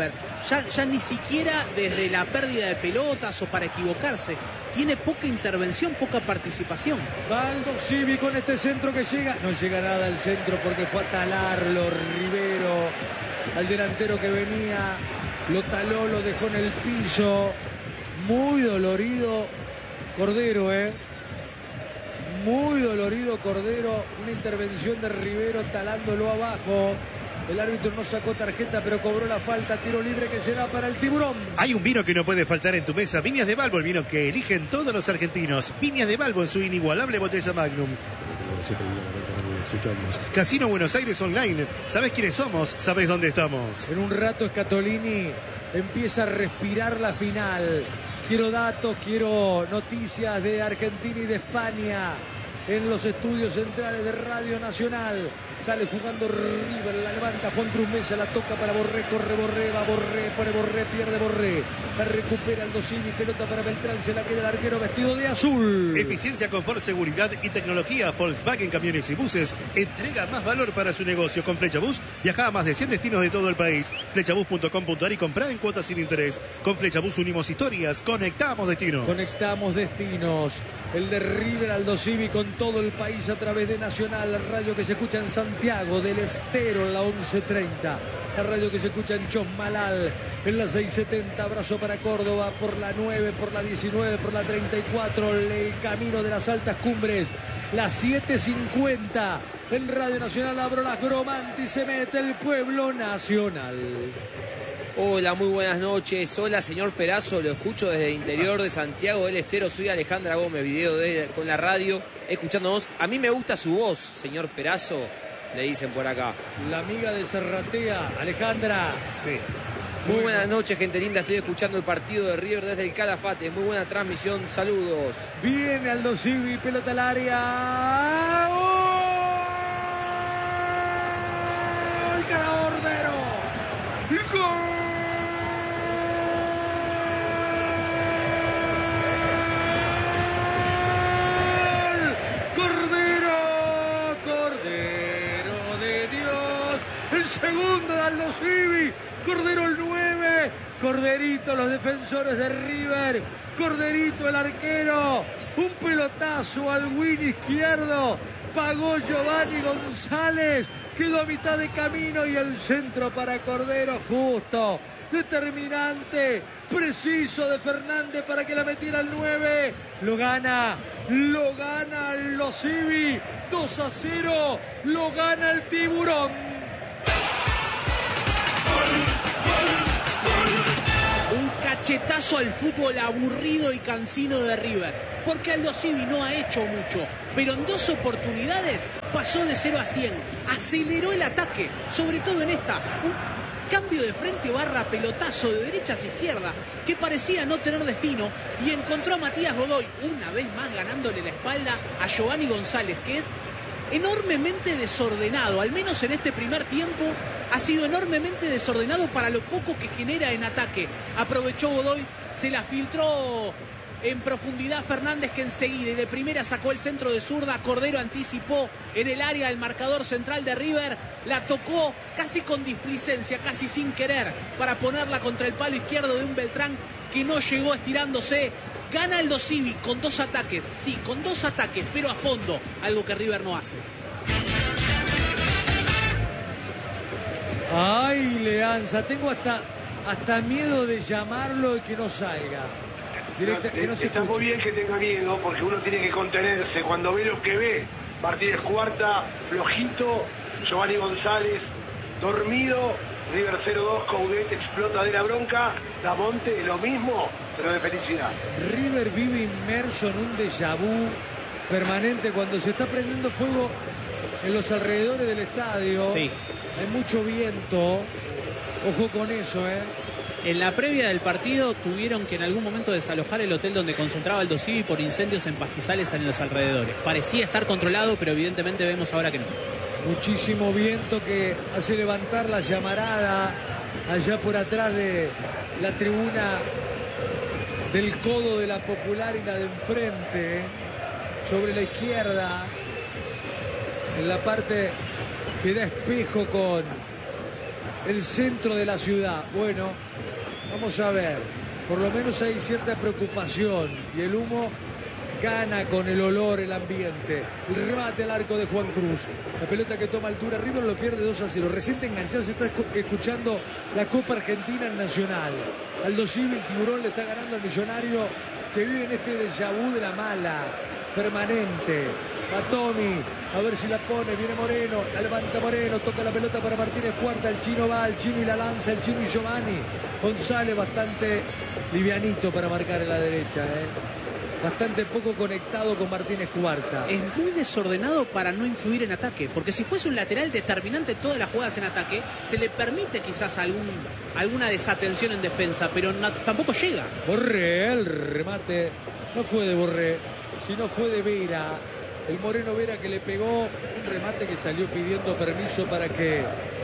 Ya, ya ni siquiera desde la pérdida de pelotas o para equivocarse. Tiene poca intervención, poca participación. Aldo Civi con este centro que llega. No llega nada al centro porque fue a talarlo Rivero. Al delantero que venía. Lo taló, lo dejó en el piso. Muy dolorido Cordero, ¿eh? Muy dolorido Cordero. Una intervención de Rivero talándolo abajo. El árbitro no sacó tarjeta, pero cobró la falta. Tiro libre que será para el Tiburón. Hay un vino que no puede faltar en tu mesa. Viñas de Balbo, el vino que eligen todos los argentinos. Viñas de Balbo en su inigualable botella Magnum. Casino Buenos Aires Online. ¿Sabés quiénes somos? ¿Sabés dónde estamos? En un rato Scatolini empieza a respirar la final. Quiero datos, quiero noticias de Argentina y de España en los estudios centrales de Radio Nacional. Sale jugando River, la levanta Juan Cruz Mesa, la toca para Borré, corre Borré, va Borré, pone Borré, pierde Borré. La recupera Aldo Civi, pelota para Beltrán, se la queda el arquero vestido de azul. Eficiencia, confort, seguridad y tecnología. Volkswagen Camiones y Buses entrega más valor para su negocio. Con Flechabús viaja a más de cien destinos de todo el país. Flechabús punto com punto ar y comprá en cuotas sin interés. Con Flechabús unimos historias, conectamos destinos. Conectamos destinos. El de River, Aldo Civi con todo el país a través de Nacional, la radio que se escucha en Santiago del Estero en la once treinta, la radio que se escucha en Chosmalal en la seiscientos setenta, abrazo para Córdoba por la nueve, por la diecinueve, por la treinta y cuatro, el camino de las altas cumbres, la siete cincuenta en Radio Nacional. Abro las Gromanti, se mete el pueblo nacional. Hola, muy buenas noches. Hola, señor Perazo, lo escucho desde el interior de Santiago del Estero. Soy Alejandra Gómez, video de, con la radio, escuchándonos. A mí me gusta su voz, señor Perazo, le dicen por acá. La amiga de Serratea, Alejandra. Sí. Muy buenas noches, gente linda. Estoy escuchando el partido de River desde el Calafate. Muy buena transmisión, saludos. Viene Aldo Civi, pelota al área. ¡Gol! Cordero. ¡Gol! Segundo de Aldo Civi, Cordero el nueve, Corderito los defensores de River, Corderito el arquero, un pelotazo al win izquierdo, pagó Giovanni González, quedó a mitad de camino y el centro para Cordero justo, determinante, preciso de Fernández para que la metiera al nueve, lo gana, lo gana Aldo Civi, dos a cero, lo gana el Tiburón. Un cachetazo al fútbol aburrido y cansino de River, porque Aldo Civi no ha hecho mucho, pero en dos oportunidades pasó de cero a cien, aceleró el ataque, sobre todo en esta, un cambio de frente barra pelotazo de derecha hacia izquierda, que parecía no tener destino, y encontró a Matías Godoy, una vez más ganándole la espalda a Giovanni González, que es enormemente desordenado, al menos en este primer tiempo ha sido enormemente desordenado para lo poco que genera en ataque. Aprovechó Godoy, se la filtró en profundidad Fernández, que enseguida y de primera sacó el centro de zurda. Cordero anticipó en el área el marcador central de River, la tocó casi con displicencia, casi sin querer, para ponerla contra el palo izquierdo de un Beltrán que no llegó estirándose. Gana Aldo Civi con dos ataques, sí, con dos ataques, pero a fondo, algo que River no hace. Ay, Leanza, tengo hasta, hasta miedo de llamarlo y que no salga. Directa, que no se Está muy bien que tenga miedo, porque uno tiene que contenerse. Cuando ve lo que ve, Martínez Cuarta, flojito, Giovanni González, dormido, River cero dos, Coudet explota de la bronca, Damonte lo mismo, pero de felicidad. River vive inmerso en un déjà vu permanente cuando se está prendiendo fuego en los alrededores del estadio. Sí. Hay mucho viento, ojo con eso, ¿eh? En la previa del partido tuvieron que en algún momento desalojar el hotel donde concentraba Aldo Civi por incendios en pastizales en los alrededores. Parecía estar controlado, pero evidentemente vemos ahora que no. Muchísimo viento que hace levantar la llamarada allá por atrás de la tribuna del codo de la Popular y la de enfrente, sobre la izquierda, en la parte que da espejo con el centro de la ciudad. Bueno, Vamos a ver. Por lo menos hay cierta preocupación y el humo gana con el olor, el ambiente. El remate al arco de Juan Cruz. La pelota que toma altura. River lo pierde dos a cero. Recién te enganchás, está escuchando la Copa Argentina en Nacional. Aldo Civi, el tiburón, le está ganando al Millonario que vive en este déjà vu de la mala, permanente. Va Tommy, a ver si la pone, viene Moreno, la levanta Moreno, toca la pelota para Martínez Cuarta, el chino va, el chino y la lanza, el chino y Giovanni. González bastante livianito para marcar en la derecha, ¿eh? Bastante poco conectado con Martínez Cuarta. Es muy desordenado para no influir en ataque, porque si fuese un lateral determinante en todas las jugadas en ataque, se le permite quizás algún, alguna desatención en defensa, pero no, tampoco llega. Borré, el remate no fue de Borré, sino fue de Vera. El Moreno Vera que le pegó un remate que salió pidiendo permiso para que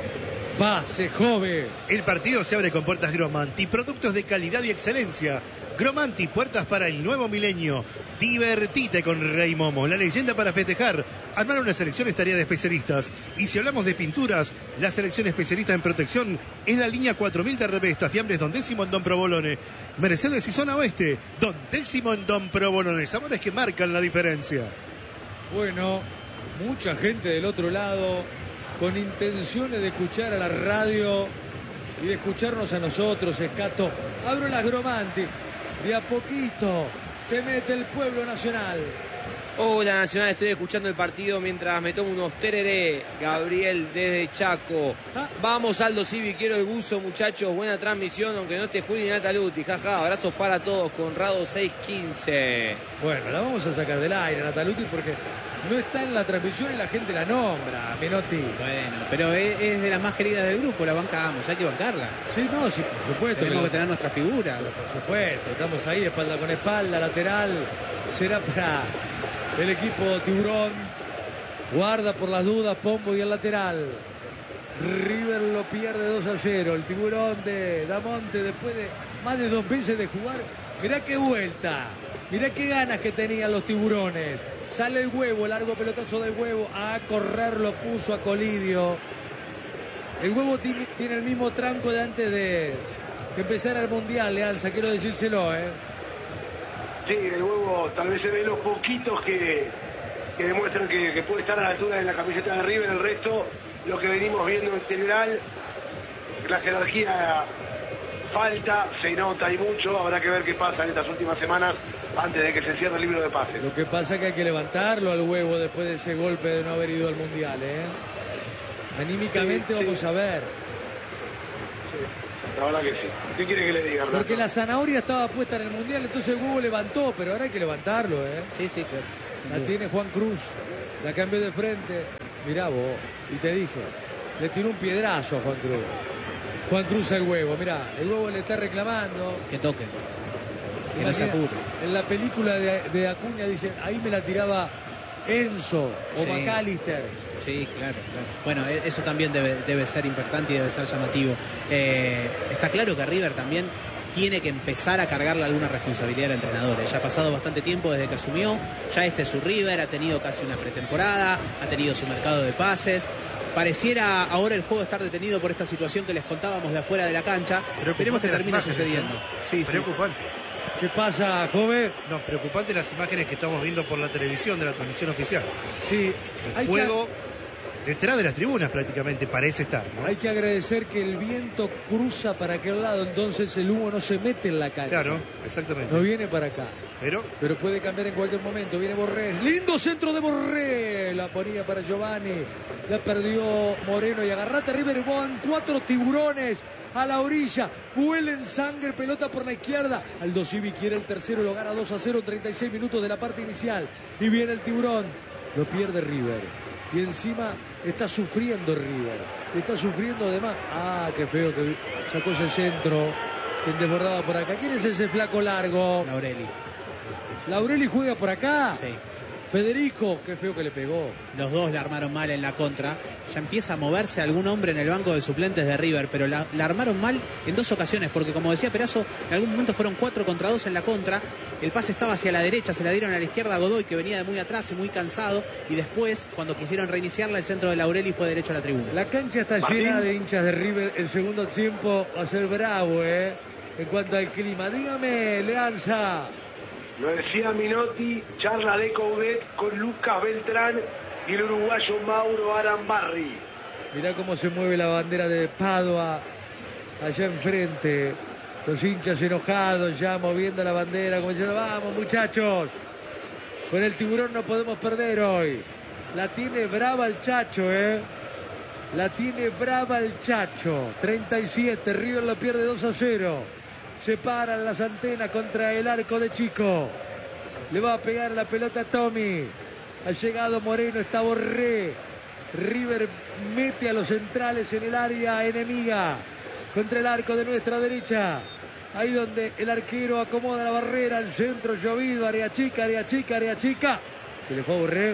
pase, joven. El partido se abre con puertas Gromanti, productos de calidad y excelencia. Gromanti, puertas para el nuevo milenio. Divertite con Rey Momo, la leyenda para festejar. Armar una selección estaría de especialistas. Y si hablamos de pinturas, la selección especialista en protección es la línea cuatro mil de Revestas, fiambres Don Décimo en Don Provolone. Mercedes y zona oeste, Don Décimo en Don Provolone. Sabores que marcan la diferencia. Bueno, mucha gente del otro lado con intenciones de escuchar a la radio y de escucharnos a nosotros, Escato. Abro las Gromanti. De a poquito se mete el pueblo nacional. Hola Nacional, estoy escuchando el partido mientras me tomo unos tereré. Gabriel desde Chaco. Ah. Vamos Aldo Civi, quiero el buzo muchachos. Buena transmisión, aunque no esté Juli ni Nataluti. Jaja, abrazos para todos. Conrado seis quince. Bueno, la vamos a sacar del aire, Nataluti, porque no está en la transmisión y la gente la nombra, Menotti. Bueno, pero es, es de las más queridas del grupo, la bancamos, hay que bancarla. Sí, no, sí, por supuesto. Tenemos que que tener nuestra figura. Por supuesto, estamos ahí espalda con espalda, lateral. Será para el equipo Tiburón. Guarda por las dudas Pombo y el lateral. River lo pierde dos a cero. El Tiburón de Damonte, después de más de dos meses de jugar. Mirá qué vuelta. Mirá qué ganas que tenían los Tiburones. Sale el huevo, largo pelotazo del huevo. A correr lo puso a Colidio. El huevo tiene el mismo tranco de antes de que empezara el Mundial, Leanza, quiero decírselo, ¿eh? Sí, el huevo tal vez se ve los poquitos que, que demuestran que, que puede estar a la altura de la camiseta de River. El resto, lo que venimos viendo en general, la jerarquía falta, se nota y mucho. Habrá que ver qué pasa en estas últimas semanas antes de que se cierre el libro de pases. Lo que pasa es que hay que levantarlo al huevo después de ese golpe de no haber ido al Mundial, ¿eh? Anímicamente sí, vamos sí. a ver. La verdad que sí. ¿Qué quiere que le diga, Renato? Porque la zanahoria estaba puesta en el Mundial, entonces el huevo levantó, pero ahora hay que levantarlo, ¿eh? Sí, sí, claro. La tiene Juan Cruz, la cambió de frente. Mirá vos, y te dije, le tiró un piedrazo a Juan Cruz. Juan Cruz al huevo, mirá, el huevo le está reclamando. Que toque. Que no se apure. En la película de, de Acuña dicen, ahí me la tiraba Enzo o sí. McAllister. Sí, claro, claro. Bueno, eso también debe, debe ser importante y debe ser llamativo. Eh, está claro que River también tiene que empezar a cargarle alguna responsabilidad al entrenador. Ya ha pasado bastante tiempo desde que asumió, ya este es su River, ha tenido casi una pretemporada, ha tenido su mercado de pases. Pareciera ahora el juego estar detenido por esta situación que les contábamos de afuera de la cancha. Esperemos que termine sucediendo. Sí, preocupante. Sí. ¿Qué pasa, joven? No, preocupante las imágenes que estamos viendo por la televisión de la transmisión oficial. Sí. El fuego que... detrás de las tribunas prácticamente parece estar, ¿no? Hay que agradecer que el viento cruza para aquel lado, entonces el humo no se mete en la cancha. Claro, exactamente. No viene para acá. Pero, Pero puede cambiar en cualquier momento. Viene Borré. Lindo centro de Borré. La ponía para Giovanni. La perdió Moreno y agarrate River. Van cuatro tiburones a la orilla. Huelen sangre. Pelota por la izquierda. Aldo Civi quiere el tercero. Lo gana dos a cero. treinta y seis minutos de la parte inicial. Y viene el tiburón. Lo pierde River. Y encima está sufriendo River. Está sufriendo además. Ah, qué feo que sacó ese centro. Que desbordaba por acá. ¿Quién es ese flaco largo? Laureli. Laureli juega por acá. Sí. Federico, qué feo que le pegó. Los dos la armaron mal en la contra. Ya empieza a moverse algún hombre en el banco de suplentes de River, pero la, la armaron mal en dos ocasiones, porque como decía Perazo, en algún momento fueron cuatro contra dos en la contra. El pase estaba hacia la derecha, se la dieron a la izquierda a Godoy, que venía de muy atrás y muy cansado. Y después, cuando quisieron reiniciarla, el centro de Laureli fue derecho a la tribuna. La cancha está Martín. llena de hinchas de River. El segundo tiempo va a ser bravo, ¿eh? en cuanto al clima. Dígame, Leanza. Lo decía Minotti, charla de Coudet con Lucas Beltrán y el uruguayo Mauro Arambarri. Mirá cómo se mueve la bandera de Padua allá enfrente. Los hinchas enojados ya moviendo la bandera, como diciendo, vamos muchachos, con el Tiburón no podemos perder hoy. La tiene brava el Chacho, ¿eh? La tiene brava el Chacho. treinta y siete, River lo pierde dos a cero. Se paran las antenas contra el arco de Chico. Le va a pegar la pelota a Tommy. Ha llegado Moreno, está Borré. River mete a los centrales en el área enemiga. Contra el arco de nuestra derecha. Ahí donde el arquero acomoda la barrera. El centro llovido, área chica, área chica, área chica. Se le fue a Borré.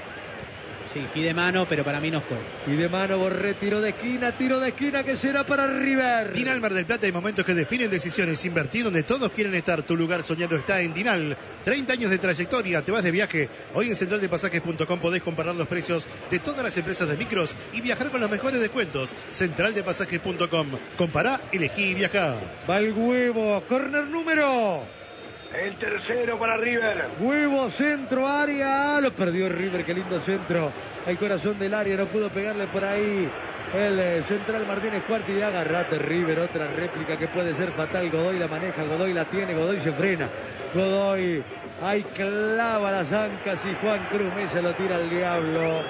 Sí, pide mano, pero para mí no fue. Pide mano, Borré, tiro de esquina, tiro de esquina que será para River. Dinal Mar del Plata, hay momentos que definen decisiones. Invertir donde todos quieren estar. Tu lugar soñado está en Dinal. treinta años de trayectoria, te vas de viaje. Hoy en central de pasajes punto com podés comparar los precios de todas las empresas de micros y viajar con los mejores descuentos. central de pasajes punto com. Compará, elegí y viajá. Va el huevo, corner número. El tercero para River. Huevo, centro, área. Lo perdió River, qué lindo centro. El corazón del área, no pudo pegarle por ahí. El eh, central Martínez Cuarti y agarrate River, otra réplica que puede ser fatal. Godoy la maneja, Godoy la tiene, Godoy se frena. Godoy, ahí clava las ancas y Juan Cruz Mesa lo tira al diablo.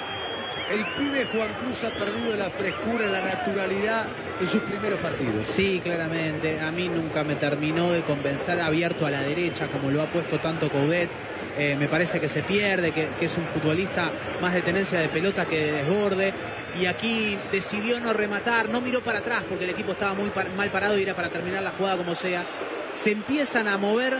El pibe Juan Cruz ha perdido la frescura, la naturalidad en sus primeros partidos. Sí, claramente. A mí nunca me terminó de convencer, abierto a la derecha, como lo ha puesto tanto Coudet. Eh, me parece que se pierde, que, que es un futbolista más de tenencia de pelota que de desborde. Y aquí decidió no rematar, no miró para atrás porque el equipo estaba muy par- mal parado y era para terminar la jugada como sea. Se empiezan a mover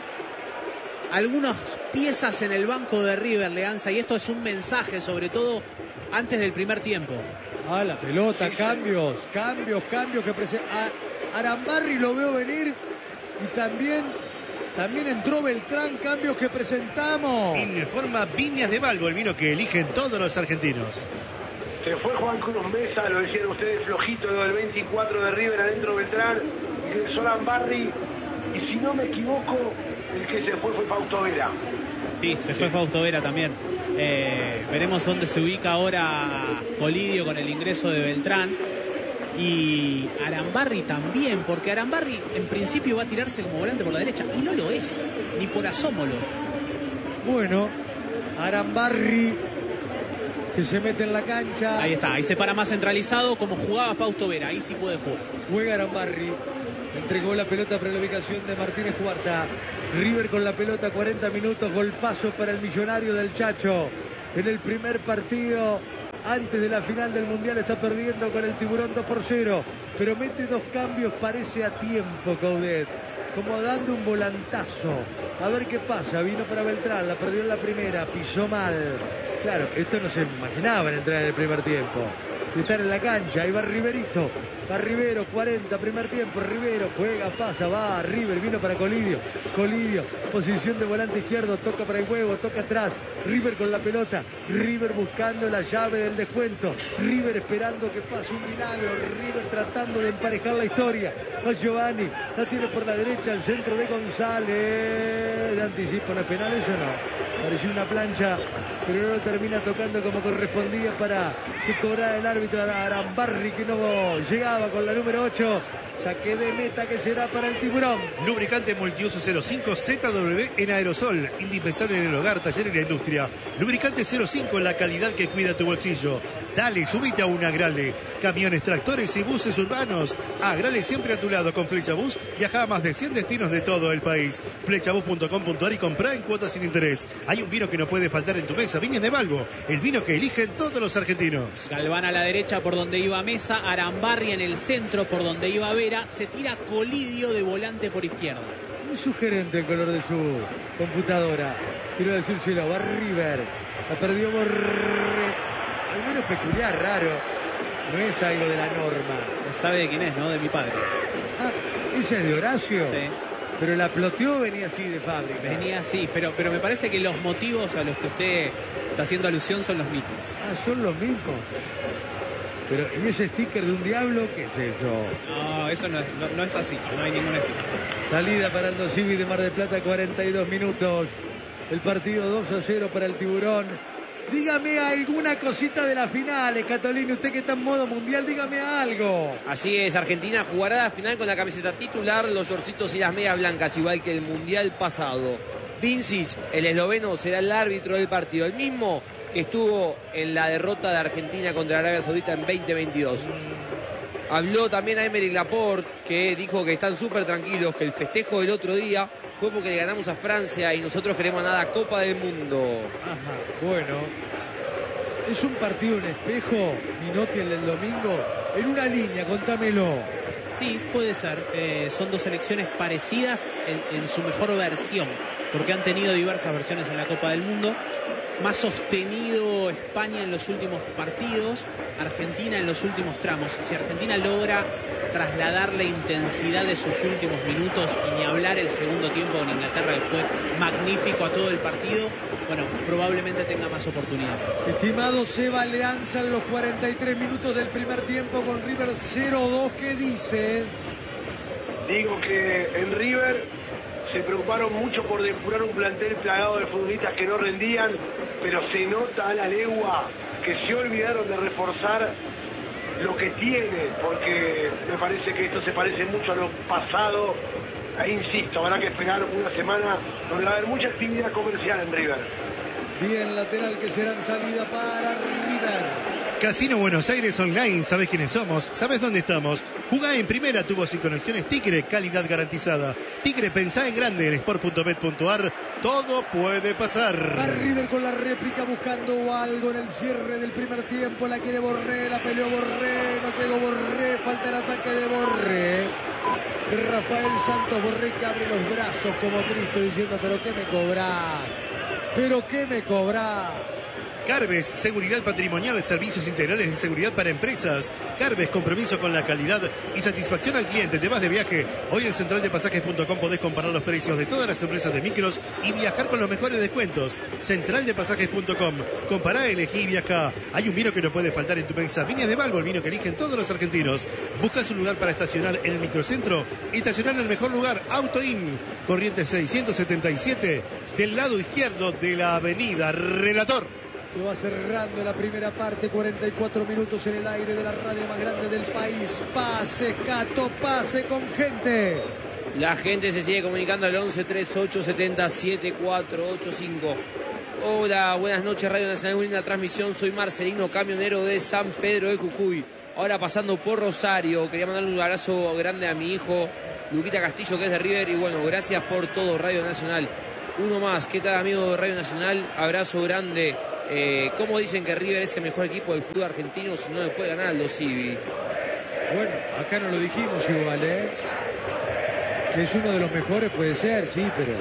algunas piezas en el banco de River, Leanza, y esto es un mensaje, sobre todo antes del primer tiempo. Ah, la pelota, cambios, cambios, cambios que presenta. Arambarri lo veo venir y también, también entró Beltrán, cambios que presentamos. Informa Viñas de Balbo, el vino que eligen todos los argentinos. Se fue Juan Cruz Mesa, lo decían ustedes, flojito lo del veinticuatro de River adentro Beltrán y el Solan Barri. Y si no me equivoco, el que se fue fue Fausto Vera. Sí, se fue Fausto Vera también. Eh, veremos dónde se ubica ahora Colidio con el ingreso de Beltrán. Y Arambarri también, porque Arambarri en principio va a tirarse como volante por la derecha y no lo es, ni por asomo lo es. Bueno, Arambarri que se mete en la cancha. Ahí está, ahí se para más centralizado como jugaba Fausto Vera, ahí sí puede jugar. Juega Arambarri, entregó la pelota para la ubicación de Martínez Cuarta. River con la pelota, cuarenta minutos, golpazo para el millonario del Chacho. En el primer partido, antes de la final del Mundial, está perdiendo con el Tiburón dos por cero. Pero mete dos cambios, parece a tiempo Coudet, como dando un volantazo. A ver qué pasa, vino para Beltrán, la perdió en la primera, pisó mal. Claro, esto no se imaginaba en entrar en el primer tiempo. De estar en la cancha, ahí va Riverito. Va Rivero, cuarenta, primer tiempo. Rivero juega, pasa, va. River vino para Colidio. Colidio, posición de volante izquierdo. Toca para el huevo, toca atrás. River con la pelota. River buscando la llave del descuento. River esperando que pase un milagro. River tratando de emparejar la historia. Va Giovanni, la tiene por la derecha. El centro de González. De anticipo, ¿no es penal eso no? Pareció una plancha, pero no lo termina tocando como correspondía para que cobrara el árbitro Arambarri, que no llegaba con la número ocho. Saque de meta que será para el Tiburón. Lubricante multiuso cero cinco Z W en aerosol. Indispensable en el hogar, taller y la industria. Lubricante cero cinco, la calidad que cuida tu bolsillo. Dale, subite a una Agrale. Camiones, tractores y buses urbanos. Agrale siempre a tu lado con Flechabús. Viaja a más de cien destinos de todo el país. Flechabús punto com punto ar y comprá en cuotas sin interés. Hay un vino que no puede faltar en tu mesa. Viñas de Balbo, el vino que eligen todos los argentinos. Galván a la derecha por donde iba Mesa. Arambarri en el centro por donde iba Vera. Se tira Colidio de volante por izquierda. Muy sugerente el color de su computadora. Quiero decírselo, va River. La perdió Borré. Al menos peculiar, raro. No es algo de la norma. Sabe de quién es, ¿no? De mi padre. Ah, esa es de Horacio. Sí. Pero la ploteó, venía así de fábrica. Venía así, pero, pero me parece que los motivos a los que usted está haciendo alusión son los mismos. Ah, son los mismos. Pero, ¿y ese sticker de un diablo? ¿Qué es eso? No, eso no es, no, no es así, no hay ningún sticker. Salida para el Dosivi de Mar del Plata, cuarenta y dos minutos. El partido dos a cero para el Tiburón. Dígame alguna cosita de la final, Escatolini, usted que está en modo mundial, dígame algo. Así es, Argentina jugará la final con la camiseta titular, los shortcitos y las medias blancas, igual que el mundial pasado. Vincic, el esloveno, será el árbitro del partido, el mismo que estuvo en la derrota de Argentina contra Arabia Saudita en veinte veintidós. Habló también a Aymeric Laporte, que dijo que están súper tranquilos, que el festejo del otro día fue porque le ganamos a Francia y nosotros queremos nada Copa del Mundo. Ajá, bueno. ¿Es un partido en espejo, Minotti, el del domingo? En una línea, contámelo. Sí, puede ser. Eh, son dos selecciones parecidas en, en su mejor versión, porque han tenido diversas versiones en la Copa del Mundo. Más sostenido España en los últimos partidos, Argentina en los últimos tramos. Si Argentina logra trasladar la intensidad de sus últimos minutos, y ni hablar el segundo tiempo con Inglaterra, que fue magnífico a todo el partido, bueno, probablemente tenga más oportunidades. Estimado Seba Leanza, en los cuarenta y tres minutos del primer tiempo con River cero dos, ¿qué dice? Digo que en River se preocuparon mucho por depurar un plantel plagado de futbolistas que no rendían, pero se nota a la legua que se olvidaron de reforzar lo que tiene, porque me parece que esto se parece mucho a lo pasado. E insisto, habrá que esperar una semana donde va a haber mucha actividad comercial en River. Bien, lateral que será en salida para River. Casino Buenos Aires Online, ¿sabes quiénes somos? ¿Sabes dónde estamos? Jugá en primera, tubos y conexiones Tigre, calidad garantizada. Tigre, pensá en grande en sport punto bet punto a r, todo puede pasar. Va River con la réplica buscando algo en el cierre del primer tiempo, la quiere Borré, la peleó Borré, no llegó Borré, falta el ataque de Borré. Rafael Santos Borré que abre los brazos como Cristo diciendo, pero qué me cobrás, pero qué me cobrás. Carves, seguridad patrimonial, servicios integrales de seguridad para empresas. Carves, compromiso con la calidad y satisfacción al cliente. Te vas de viaje. Hoy en central de pasajes punto com podés comparar los precios de todas las empresas de micros y viajar con los mejores descuentos. central de pasajes punto com. Compará, elegí y viajá. Hay un vino que no puede faltar en tu mesa. Viñas de Balbo, el vino que eligen todos los argentinos. Buscas un lugar para estacionar en el microcentro. Estacionar en el mejor lugar. Auto In. Corrientes seiscientos setenta y siete. Del lado izquierdo de la avenida Relator. Se va cerrando la primera parte, cuarenta y cuatro minutos en el aire de la radio más grande del país. Pase, Cato, pase con gente. La gente se sigue comunicando al once treinta y ocho setenta setenta y cuatro ochenta y cinco. Hola, buenas noches, Radio Nacional, muy linda transmisión. Soy Marcelino, camionero de San Pedro de Jujuy. Ahora pasando por Rosario, quería mandarle un abrazo grande a mi hijo, Luquita Castillo, que es de River. Y bueno, gracias por todo, Radio Nacional. Uno más, ¿qué tal, amigo de Radio Nacional? Abrazo grande. Eh, ¿Cómo dicen que River es el mejor equipo del fútbol argentino si no le puede ganar al Dosivi? Bueno, acá no lo dijimos igual, ¿eh? Que es uno de los mejores, puede ser, sí, pero...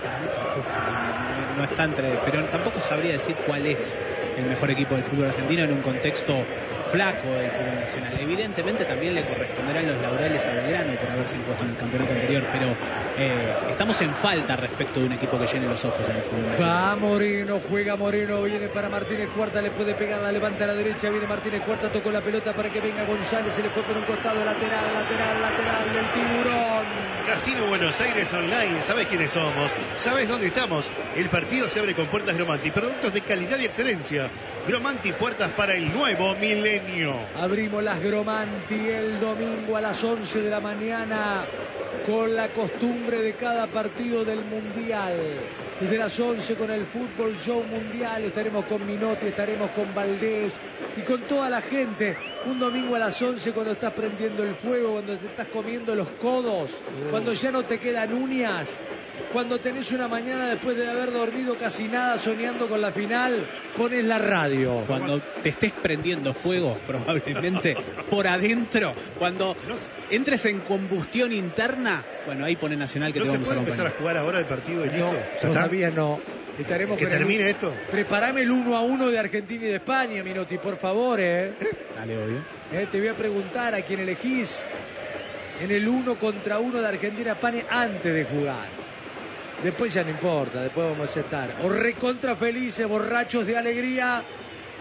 No, no está entre... Pero tampoco sabría decir cuál es el mejor equipo del fútbol argentino en un contexto flaco del fútbol nacional. Evidentemente también le corresponderán los laureles a Belgrano por haberse impuesto en el campeonato anterior, pero eh, estamos en falta respecto de un equipo que llene los ojos en el fútbol nacional. Va Moreno, juega Moreno, viene para Martínez Cuarta, le puede pegar, la levanta a la derecha, viene Martínez Cuarta, tocó la pelota para que venga González, se le fue por un costado, lateral, lateral, lateral del Tiburón. Casino Buenos Aires Online, ¿sabes quiénes somos? ¿Sabes dónde estamos? El partido se abre con puertas Gromanti, productos de calidad y excelencia. Gromanti, puertas para el nuevo milenio. Abrimos las Gromanti el domingo a las once de la mañana con la costumbre de cada partido del Mundial. Desde las once con el Fútbol Show Mundial estaremos con Minotti, estaremos con Valdés y con toda la gente. Un domingo a las once cuando estás prendiendo el fuego, cuando te estás comiendo los codos, oh. cuando ya no te quedan uñas, cuando tenés una mañana después de haber dormido casi nada soñando con la final, pones la radio. Cuando te estés prendiendo fuego, probablemente por adentro, cuando entres en combustión interna, bueno, ahí pone Nacional que ¿No te vamos a acompañar? ¿No se puede empezar a jugar ahora el partido y listo? No, todavía no. Estaremos que termine el... esto. Preparame el uno a uno de Argentina y de España, Minotti, por favor, ¿eh? Dale, obvio. Eh, te voy a preguntar a quién elegís en el uno contra uno de Argentina y España antes de jugar. Después ya no importa, después vamos a estar o recontra felices, borrachos de alegría,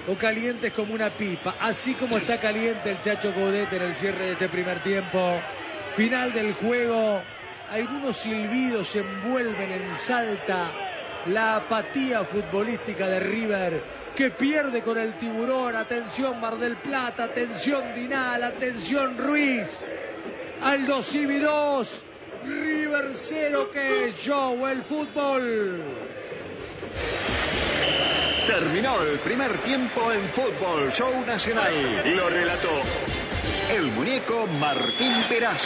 o calientes como una pipa, así como está caliente el Chacho Coudet en el cierre de este primer tiempo. Final del juego, algunos silbidos envuelven en Salta la apatía futbolística de River, que pierde con el Tiburón. Atención Mar del Plata, atención Dinal, atención Ruiz. Aldo Civi dos, River cero, que es show el fútbol. Terminó el primer tiempo en Fútbol Show Nacional. Lo relató el muñeco Martín Perazo.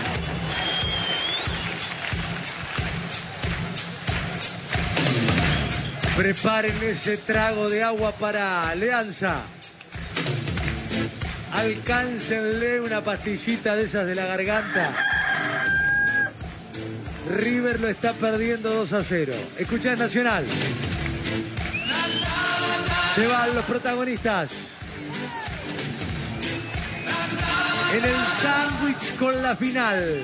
Preparen ese trago de agua para Alianza. Alcáncenle una pastillita de esas de la garganta. River lo está perdiendo dos a cero. Escuchá Nacional. Se van los protagonistas. En el sándwich con la final.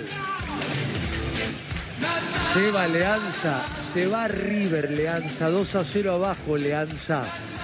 Se va Alianza. Se va River, Leanza, dos a cero abajo, Leanza.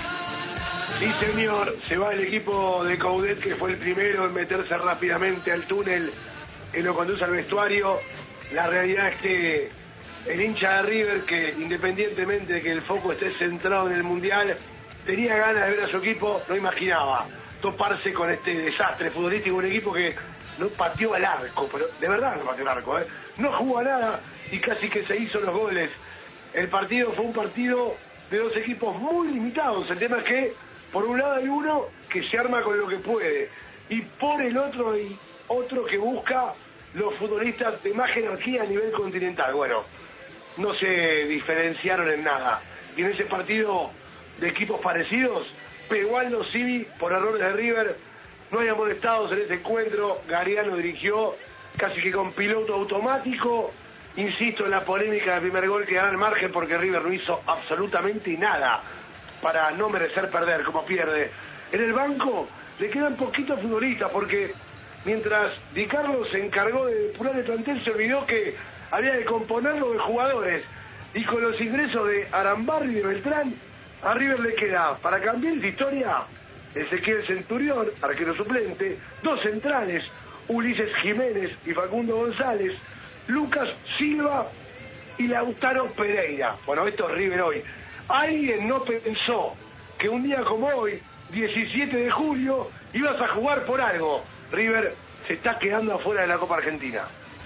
Sí, señor, se va el equipo de Coudet, que fue el primero en meterse rápidamente al túnel que lo conduce al vestuario. La realidad es que el hincha de River, que independientemente de que el foco esté centrado en el Mundial, tenía ganas de ver a su equipo, no imaginaba toparse con este desastre futbolístico, un equipo que no pateó al arco, pero de verdad no pateó al arco, ¿eh? No jugó a nada y casi que se hizo los goles. El partido fue un partido de dos equipos muy limitados. El tema es que, por un lado hay uno que se arma con lo que puede, y por el otro hay otro que busca los futbolistas de más jerarquía a nivel continental. Bueno, no se diferenciaron en nada. Y en ese partido de equipos parecidos, pegó Aldo Civi por errores de River. No hay amonestados en ese encuentro. Gariano dirigió casi que con piloto automático. Insisto en la polémica del primer gol, que da el margen porque River no hizo absolutamente nada para no merecer perder como pierde. En el banco le quedan poquitos futbolistas porque mientras Di Carlo se encargó de depurar el plantel, se olvidó que había que componerlo de jugadores. Y con los ingresos de Arambarri y de Beltrán, a River le queda, para cambiar esa historia, Ezequiel Centurión, arquero suplente, dos centrales, Ulises Jiménez y Facundo González, Lucas Silva y Lautaro Pereira. Bueno, esto es River hoy. Alguien no pensó que un día como hoy, diecisiete de julio, ibas a jugar por algo. River se está quedando afuera de la Copa Argentina.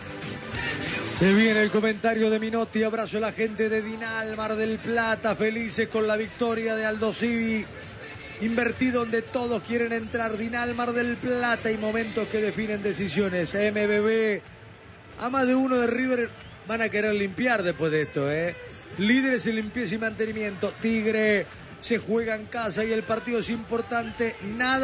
Se viene el comentario de Minotti. Abrazo a la gente de Dinal, Mar del Plata, felices con la victoria de Aldo Civi. Invertido donde todos quieren entrar. Dinal, Mar del Plata, y momentos que definen decisiones. M B B. A más de uno de River van a querer limpiar después de esto, ¿eh? Líderes en limpieza y mantenimiento. Tigre se juega en casa y el partido es importante. Nada.